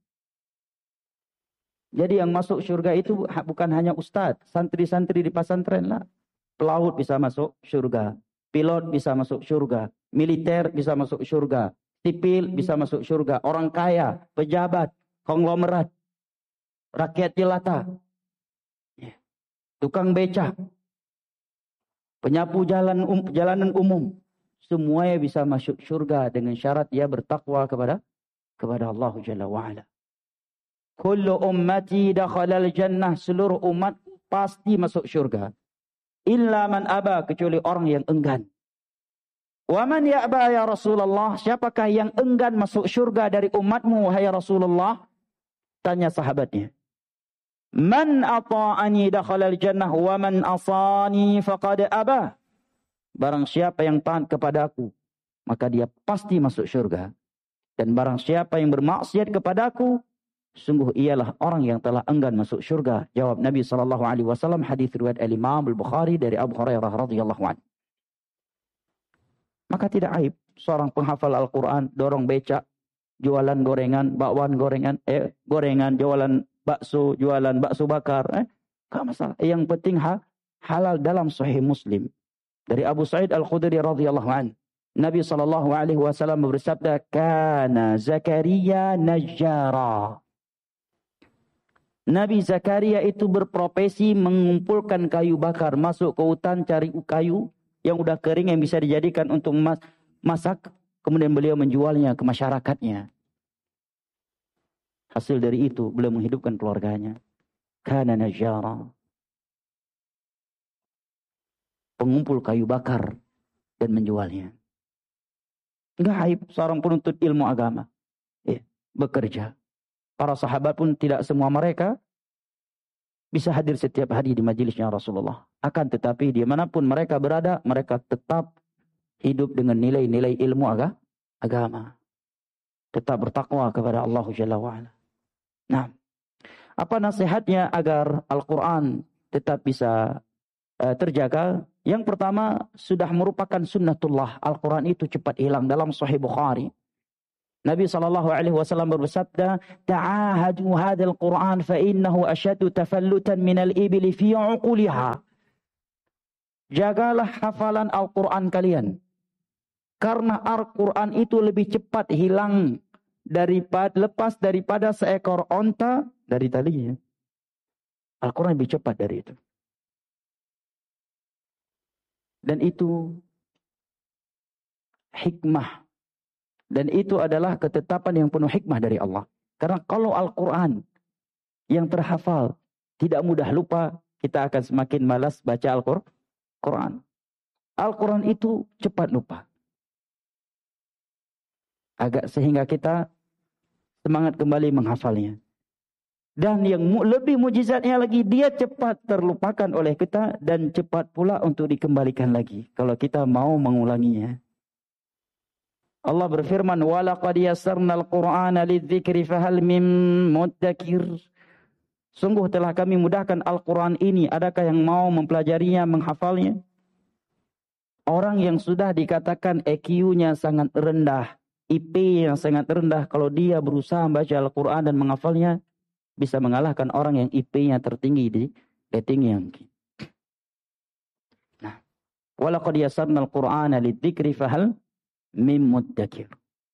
Jadi yang masuk surga itu bukan hanya ustadz, santri-santri di pesantren lah. Pelaut bisa masuk surga, pilot bisa masuk surga, militer bisa masuk surga, sipil bisa masuk surga, orang kaya, pejabat, konglomerat, rakyat jelata, tukang becak, penyapu jalan um, jalanan umum. Semuanya bisa masuk surga dengan syarat ia bertakwa kepada kepada Allah Jalla wa'ala. Kullu ummati dakhalal jannah, seluruh umat pasti masuk surga. Illa man aba, kecuali orang yang enggan. Wa man ya'ba ya Rasulullah, siapakah yang enggan masuk surga dari umatmu wahai Rasulullah? Tanya sahabatnya. Man ata'ani dakhalal jannah wa man asani faqad aba. Barang siapa yang taat kepadaku, maka dia pasti masuk surga. Dan barang siapa yang bermaksiat kepadaku, sungguh ialah orang yang telah enggan masuk surga. Jawab Nabi sallallahu alaihi wasallam, hadis riwayat Al-Imam Al-Bukhari dari Abu Hurairah radhiyallahu anhu. Maka tidak aib seorang penghafal Al-Quran dorong becak, jualan gorengan, bakwan gorengan, eh gorengan, jualan bakso, jualan bakso bakar, eh enggak masalah. Yang penting ha, halal dalam Sahih Muslim. Dari Abu Sa'id Al-Khudri radhiyallahu anhu, Nabi sallallahu alaihi wasallam bersabda, "Kana Zakaria najjara." Nabi Zakaria itu berprofesi mengumpulkan kayu bakar, masuk ke hutan cari kayu yang udah kering yang bisa dijadikan untuk masak, kemudian beliau menjualnya ke masyarakatnya. Hasil dari itu beliau menghidupkan keluarganya. Kana najjara. Pengumpul kayu bakar dan menjualnya. Enggak aib seorang penuntut ilmu agama ya, bekerja. Para sahabat pun tidak semua mereka bisa hadir setiap hari di majelisnya Rasulullah. Akan tetapi dimanapun mereka berada, mereka tetap hidup dengan nilai-nilai ilmu aga, agama. Tetap bertakwa kepada Allah Jalla wa'ala. Nah, apa nasihatnya agar Al-Quran tetap bisa uh, terjaga? Yang pertama, sudah merupakan sunnatullah. Al-Quran itu cepat hilang. Dalam Sahih Bukhari, Nabi sallallahu alaihi wasallam bersabda, "Ta'ahadu hadzal Qur'an fa innahu ashaddu tafallutan minal ibli fi 'uquliha." Jagalah hafalan Al-Quran kalian, karena Al-Quran itu lebih cepat hilang daripada lepas daripada seekor onta dari talinya. Al-Quran lebih cepat dari itu. Dan itu hikmah. Dan itu adalah ketetapan yang penuh hikmah dari Allah. Karena kalau Al-Quran yang terhafal tidak mudah lupa, kita akan semakin malas baca Al-Quran. Al-Quran itu cepat lupa. Agak sehingga kita semangat kembali menghafalnya. Dan yang mu, lebih mujizatnya lagi, dia cepat terlupakan oleh kita dan cepat pula untuk dikembalikan lagi kalau kita mau mengulanginya. Allah berfirman, "Walaqad yassarnal Qur'ana lidzikri fahal mim muddakir." Sungguh telah kami mudahkan Al-Quran ini, adakah yang mau mempelajarinya, menghafalnya? Orang yang sudah dikatakan E Q-nya sangat rendah, I P yang sangat rendah, kalau dia berusaha membaca Al-Quran dan menghafalnya, bisa mengalahkan orang yang I P-nya tertinggi di rating yang tinggi. Nah, walaqad yassarnal Qur'ana lidzikri fahal mim muddakir.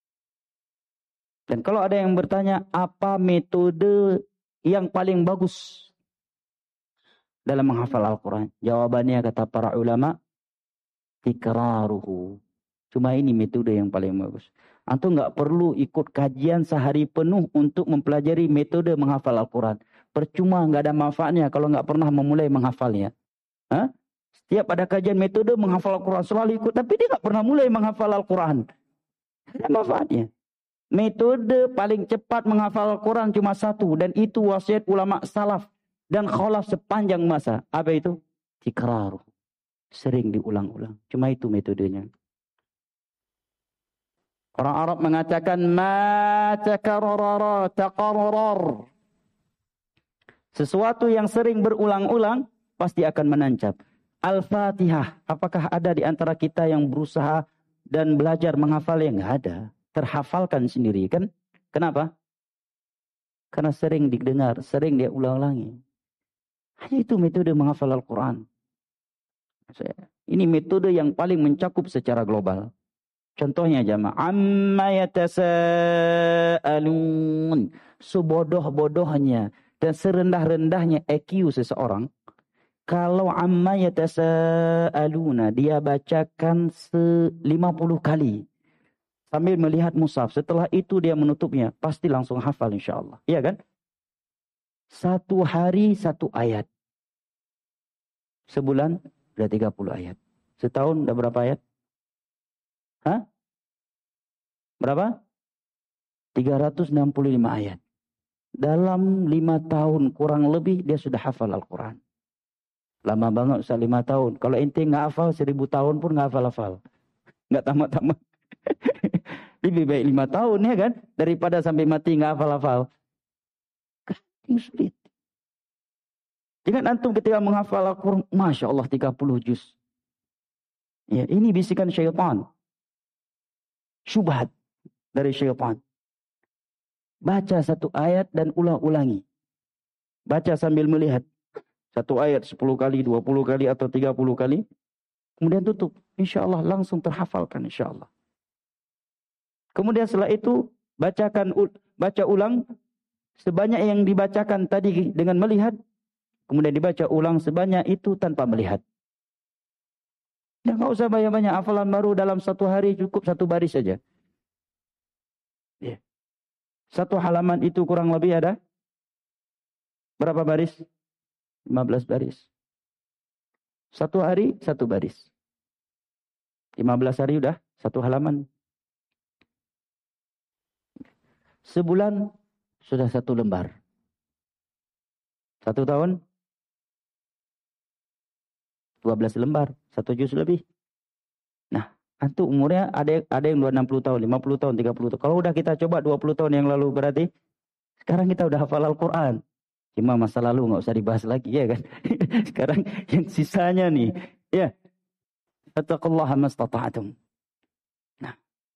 Dan kalau ada yang bertanya, apa metode yang paling bagus dalam menghafal Al-Quran? Jawabannya kata para ulama, tikraruhu. Cuma ini metode yang paling bagus. Antum nggak perlu ikut kajian sehari penuh untuk mempelajari metode menghafal Al-Quran. Percuma, nggak ada manfaatnya kalau nggak pernah memulai menghafalnya. Hah? Setiap ada kajian metode menghafal Al-Quran selalu ikut, tapi dia nggak pernah mulai menghafal Al-Quran. Ada manfaatnya. Metode paling cepat menghafal Al-Quran cuma satu, dan itu wasiat ulama salaf dan khalaf sepanjang masa. Apa itu? Tikraruh. Sering diulang-ulang. Cuma itu metodenya. Orang Arab mengatakan ma takarrara taqarrar. Sesuatu yang sering berulang-ulang pasti akan menancap. Al-Fatihah. Apakah ada di antara kita yang berusaha dan belajar menghafal? Yang nggak ada. Terhafalkan sendiri kan? Kenapa? Karena sering didengar, sering dia ulang-ulangi. Hanya itu metode menghafal Al-Quran. Ini metode yang paling mencakup secara global. Contohnya jamaah, amma yatasaalun, sebodoh-bodohnya dan serendah-rendahnya E Q seseorang, kalau amma yatasaaluna dia bacakan lima puluh kali sambil melihat mushaf, setelah itu dia menutupnya, pasti langsung hafal insyaallah. Iya kan? Satu hari satu ayat. Sebulan udah tiga puluh ayat. Setahun udah berapa ayat? Hah? Berapa? tiga ratus enam puluh lima ayat. Dalam lima tahun kurang lebih dia sudah hafal Al-Quran. Lama banget usah lima tahun. Kalau ente nggak hafal seribu tahun pun nggak hafal-hafal. Nggak tamat-tamat. Lebih baik lima tahun ya kan? Daripada sampai mati nggak hafal-hafal. Ini sulit. Jangan antum ketika menghafal Al-Quran, Masya Allah tiga puluh juz. Ya, ini bisikan syaitan. Syubhat dari syaitan. Baca satu ayat dan ulang-ulangi. Baca sambil melihat. Satu ayat sepuluh kali, dua puluh kali atau tiga puluh kali. Kemudian tutup. Insya Allah langsung terhafalkan insya Allah. Kemudian setelah itu bacakan baca ulang sebanyak yang dibacakan tadi dengan melihat. Kemudian dibaca ulang sebanyak itu tanpa melihat. Ya nggak usah banyak-banyak, hafalan baru dalam satu hari cukup satu baris saja. Ya. Satu halaman itu kurang lebih ada berapa baris? lima belas baris. Satu hari satu baris. lima belas hari udah satu halaman. Sebulan sudah satu lembar. Satu tahun dua belas lembar, satu juz lebih. Nah, antum umurnya ada ada yang enam puluh tahun, lima puluh tahun, tiga puluh tahun. Kalau udah kita coba dua puluh tahun yang lalu berarti sekarang kita udah hafal Al-Quran. Cuma masa lalu nggak usah dibahas lagi ya kan. Sekarang yang sisanya nih, ya fattaqullaha mastata'tum. Nah.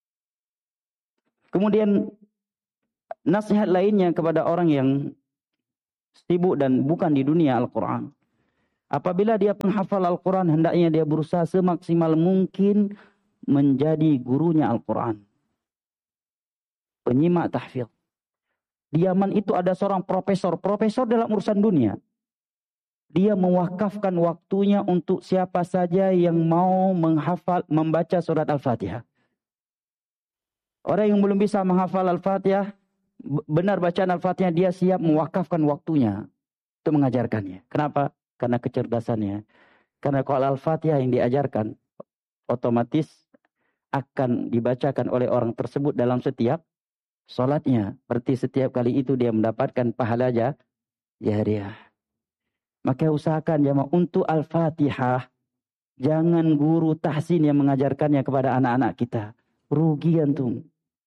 Kemudian nasihat lainnya kepada orang yang sibuk dan bukan di dunia Al-Quran. Apabila dia penghafal Al-Quran, hendaknya dia berusaha semaksimal mungkin menjadi gurunya Al-Quran. Penyimak tahfidz. Di Yaman itu ada seorang profesor, profesor dalam urusan dunia. Dia mewakafkan waktunya untuk siapa saja yang mau menghafal, membaca surat Al-Fatihah. Orang yang belum bisa menghafal Al-Fatihah, benar bacaan Al-Fatihah, dia siap mewakafkan waktunya untuk mengajarkannya. Kenapa? Karena kecerdasannya. Karena kalau Al-Fatihah yang diajarkan, otomatis akan dibacakan oleh orang tersebut dalam setiap sholatnya. Berarti setiap kali itu dia mendapatkan pahala jariah. Maka usahakan jamaah untuk Al-Fatihah. Jangan guru tahsin yang mengajarkannya kepada anak-anak kita. Rugi antum.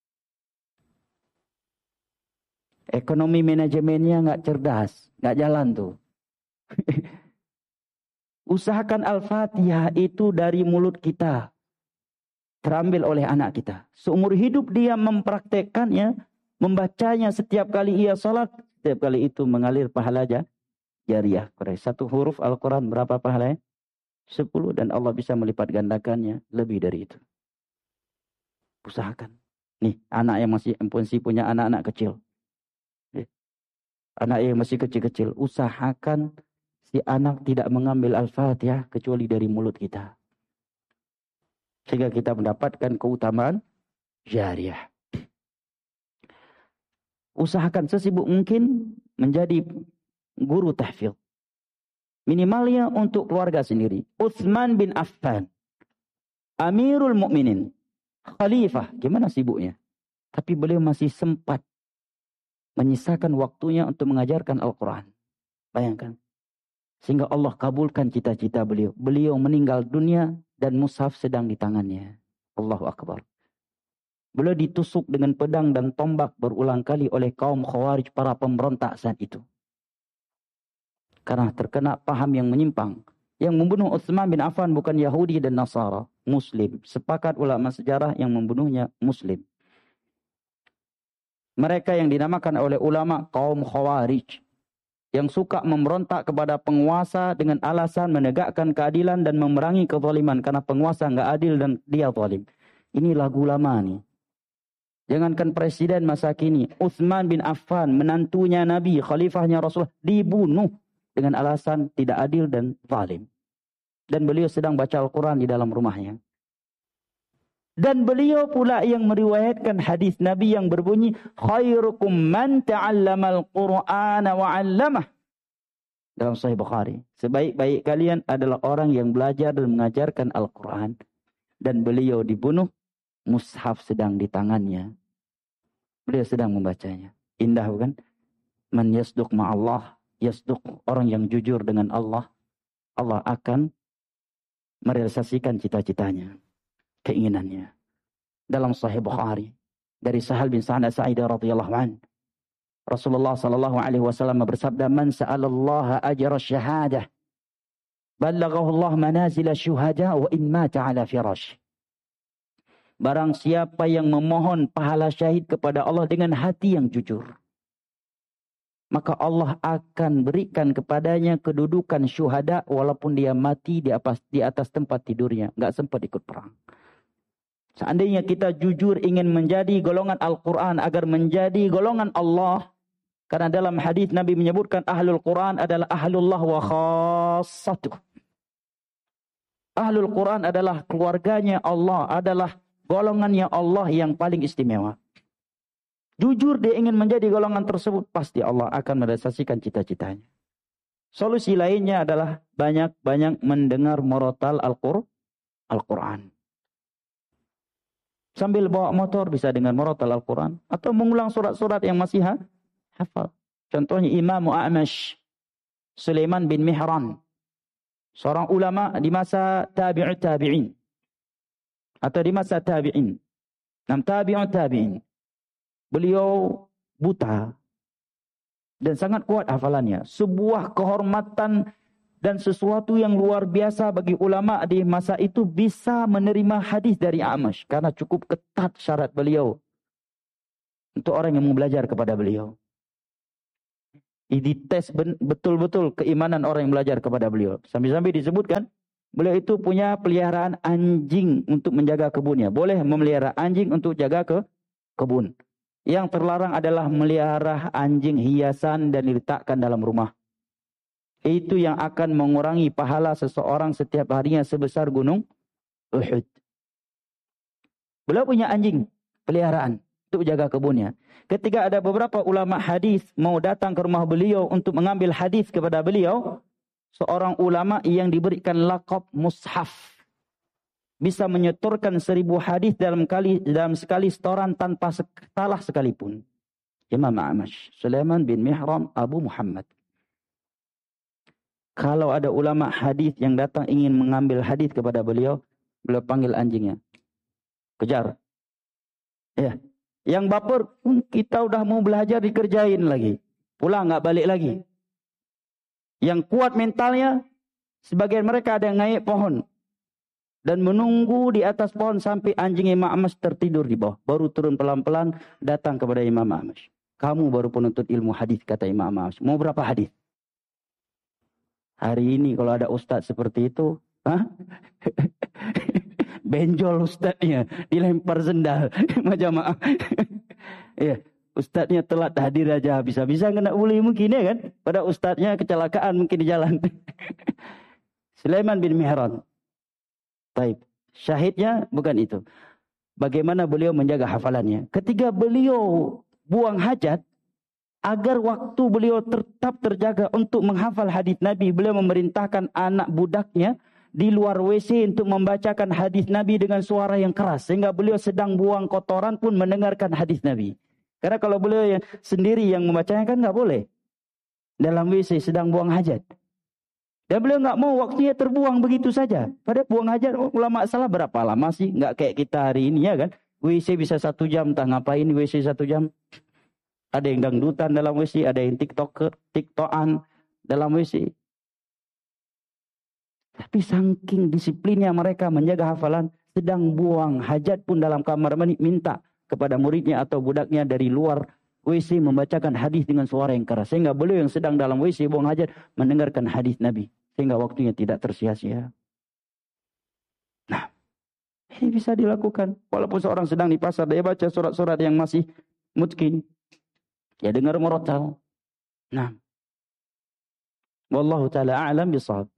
Ekonomi manajemennya nggak cerdas, nggak jalan tuh. Usahakan Al-Fatihah itu dari mulut kita, terambil oleh anak kita. Seumur hidup dia mempraktekkannya, membacanya setiap kali ia sholat, setiap kali itu mengalir pahala jariah. Satu huruf Al-Quran berapa pahalanya? Sepuluh, dan Allah bisa melipat gandakannya lebih dari itu. Usahakan. Nih, anak yang masih empunsi punya anak-anak kecil. Anak yang masih kecil-kecil, usahakan si anak tidak mengambil Al-Fatihah kecuali dari mulut kita. Sehingga kita mendapatkan keutamaan jariah. Usahakan sesibuk mungkin menjadi guru tahfidz. Minimalnya untuk keluarga sendiri. Utsman bin Affan, Amirul Mukminin, Khalifah, gimana sibuknya? Tapi beliau masih sempat menyisakan waktunya untuk mengajarkan Al-Quran. Bayangkan. Sehingga Allah kabulkan cita-cita beliau. Beliau meninggal dunia dan mushaf sedang di tangannya. Allahu Akbar. Beliau ditusuk dengan pedang dan tombak berulang kali oleh kaum Khawarij, para pemberontak saat itu. Karena terkena paham yang menyimpang. Yang membunuh Utsman bin Affan bukan Yahudi dan Nasara. Muslim. Sepakat ulama sejarah yang membunuhnya Muslim. Mereka yang dinamakan oleh ulama kaum Khawarij. Yang suka memberontak kepada penguasa dengan alasan menegakkan keadilan dan memerangi kezaliman. Karena penguasa nggak adil dan dia zalim. Ini lagu lama nih. Jangankan presiden masa kini. Utsman bin Affan, menantunya Nabi, khalifahnya Rasulullah, dibunuh dengan alasan tidak adil dan zalim. Dan beliau sedang baca Al-Quran di dalam rumahnya. Dan beliau pula yang meriwayatkan hadis Nabi yang berbunyi, khairukum man ta'allamal Qur'ana wa 'allamah. Dalam Sahih Bukhari. Sebaik-baik kalian adalah orang yang belajar dan mengajarkan Al-Quran. Dan beliau dibunuh, mushaf sedang di tangannya. Beliau sedang membacanya. Indah bukan? Man yasduq ma'allah, yasduq, orang yang jujur dengan Allah, Allah akan merealisasikan cita-citanya, keinginannya. Dalam Sahih Bukhari dari Sahal bin Sa'ad As-Sa'idah radhiyallahu an, Rasulullah sallallahu alaihi wasallam bersabda, man sa'alallaha ajra syahadah ballaghahu Allah manazil syuhada wa in mata ala firash. Barang siapa yang memohon pahala syahid kepada Allah dengan hati yang jujur, maka Allah akan berikan kepadanya kedudukan syuhada walaupun dia mati di atas, di atas tempat tidurnya, nggak sempat ikut perang. Seandainya kita jujur ingin menjadi golongan Al-Quran agar menjadi golongan Allah, karena dalam hadis Nabi menyebutkan ahlul Quran adalah ahlullah wa khassatuh. Ahlul Quran adalah keluarganya Allah, adalah golongannya Allah yang paling istimewa. Jujur dia ingin menjadi golongan tersebut, pasti Allah akan merealisasikan cita-citanya. Solusi lainnya adalah banyak-banyak mendengar murotal Al-Quran. Sambil bawa motor bisa dengan murotal Al-Quran. Atau mengulang surat-surat yang masih ha? hafal. Contohnya Imam A'mash, Sulaiman bin Mihran. Seorang ulama di masa tabi'ut tabi'in. Atau di masa tabi'in. Nam tabi'ut tabi'in. Beliau buta dan sangat kuat hafalannya. Sebuah kehormatan Dan sesuatu yang luar biasa bagi ulama di masa itu bisa menerima hadis dari A'mash. Karena cukup ketat syarat beliau untuk orang yang mau belajar kepada beliau. Ini tes betul-betul keimanan orang yang belajar kepada beliau. Sampai-sampai disebutkan, beliau itu punya peliharaan anjing untuk menjaga kebunnya. Boleh memelihara anjing untuk jaga ke kebun. Yang terlarang adalah melihara anjing hiasan dan diletakkan dalam rumah. Itu yang akan mengurangi pahala seseorang setiap harinya sebesar gunung Uhud. Beliau punya anjing peliharaan untuk jaga kebunnya. Ketika ada beberapa ulama hadis mau datang ke rumah beliau untuk mengambil hadis kepada beliau, seorang ulama yang diberikan laqab mushaf bisa menyetorkan seribu hadis dalam kali dalam sekali setoran tanpa salah sekalipun. Imam A'mash, Sulaiman bin Mihran Abu Muhammad. Kalau ada ulama hadis yang datang ingin mengambil hadis kepada beliau, beliau panggil anjingnya. Kejar. Ya. Yang baper, kita udah mau belajar dikerjain lagi. Pulang nggak balik lagi. Yang kuat mentalnya, sebagian mereka ada yang naik pohon. Dan menunggu di atas pohon sampai anjing Imam A'mash tertidur di bawah. Baru turun pelan-pelan datang kepada Imam A'mash. Kamu baru penuntut ilmu hadis, kata Imam A'mash. Mau berapa hadis? Hari ini kalau ada ustadz seperti itu, hah? Benjol ustadznya, dilempar sendal, majamaah. Ya, ustadznya telat hadir aja, bisa-bisa kena bully mungkin ya kan? Pada ustadznya kecelakaan mungkin di jalan. Sulaiman bin Mihran. Taib. Syahidnya bukan itu. Bagaimana beliau menjaga hafalannya? Ketika beliau buang hajat, agar waktu beliau tetap terjaga untuk menghafal hadis Nabi, beliau memerintahkan anak budaknya di luar W C untuk membacakan hadis Nabi dengan suara yang keras. Sehingga beliau sedang buang kotoran pun mendengarkan hadis Nabi. Karena kalau beliau yang sendiri yang membacanya kan nggak boleh. Dalam W C sedang buang hajat. Dan beliau nggak mau waktunya terbuang begitu saja. Pada buang hajat, ulama salah berapa lama sih? Nggak kayak kita hari ini ya kan. W C bisa satu jam, entah ngapain W C satu jam. Ada yang dangdutan dalam W C, ada yang tiktok tiktokan dalam W C. Tapi saking disiplinnya mereka menjaga hafalan, sedang buang hajat pun dalam kamar mandi, minta kepada muridnya atau budaknya dari luar W C membacakan hadis dengan suara yang keras. Sehingga beliau yang sedang dalam W C buang hajat mendengarkan hadis Nabi. Sehingga waktunya tidak tersia-sia. Nah, ini bisa dilakukan. Walaupun seorang sedang di pasar, dia baca surat-surat yang masih mutkin. Ya dengar murattal. Nah. Wallahu ta'ala a'lam bishawab.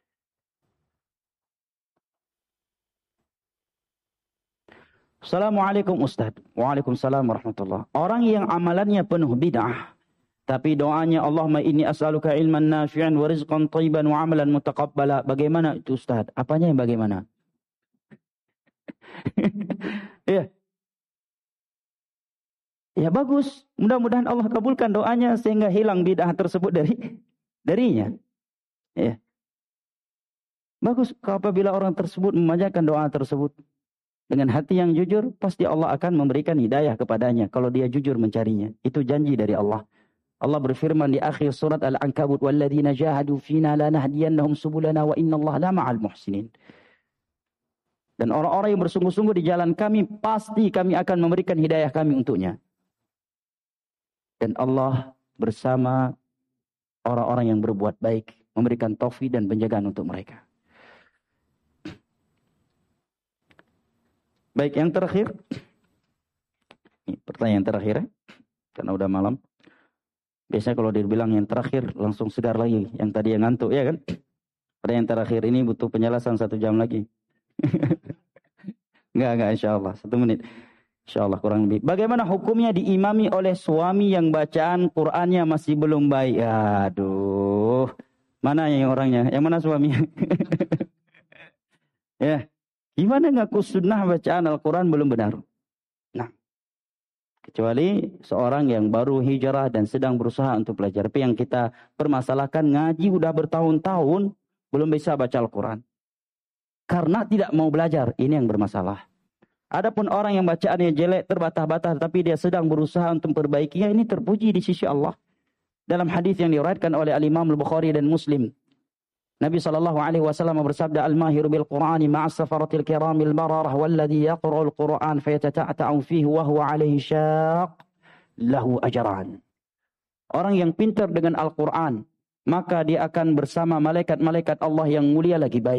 Assalamualaikum Ustaz. Waalaikumsalam warahmatullah. Orang yang amalannya penuh bid'ah, tapi doanya Allahumma inni as'aluka ilman nafi'an wa rizqan thayyiban wa amalan mutaqabbala. Bagaimana itu Ustaz? Apanya yang bagaimana? Ya. Ya bagus. Mudah-mudahan Allah kabulkan doanya sehingga hilang bid'ah tersebut dari darinya. Ya. Bagus apabila orang tersebut memanjatkan doa tersebut dengan hati yang jujur, pasti Allah akan memberikan hidayah kepadanya kalau dia jujur mencarinya. Itu janji dari Allah. Allah berfirman di akhir surat Al-Ankabut, "Walladzina jahadu fina lanahdiyannahum subulana wa innallaha la ma'al muhsinin." Dan orang-orang yang bersungguh-sungguh di jalan kami, pasti kami akan memberikan hidayah kami untuknya. Dan Allah bersama orang-orang yang berbuat baik, memberikan taufik dan penjagaan untuk mereka. Baik, yang terakhir. Ini pertanyaan terakhir ya. Karena udah malam. Biasanya kalau dia bilang yang terakhir langsung sedar lagi. Yang tadi yang ngantuk ya kan. Pertanyaan terakhir ini butuh penjelasan satu jam lagi. Enggak, enggak insya Allah. Satu menit. Insya Allah kurang lebih. Bagaimana hukumnya diimami oleh suami yang bacaan Qur'annya masih belum baik? Aduh. Mana yang orangnya? Yang mana suaminya? Ya. Gimana ngaku sunnah bacaan Al-Quran belum benar? Nah. Kecuali seorang yang baru hijrah dan sedang berusaha untuk belajar. Tapi yang kita permasalahkan ngaji udah bertahun-tahun belum bisa baca Al-Quran. Karena tidak mau belajar. Ini yang bermasalah. Adapun orang yang bacaannya jelek, terbata-bata, tapi dia sedang berusaha untuk memperbaikinya, ini terpuji di sisi Allah. Dalam hadis yang diriwayatkan oleh Al-Imam Al-Bukhari dan Muslim, Nabi sallallahu alaihi wasallam bersabda, "Al-mahiru bil Qur'ani ma'as safaratil kiramil bararah walladhi yaqra'ul Qur'an fayatata'ta'u fihi wa huwa alaihi syaq lahu ajran." Orang yang pintar dengan Al-Qur'an, maka dia akan bersama malaikat-malaikat Allah yang mulia lagi baik.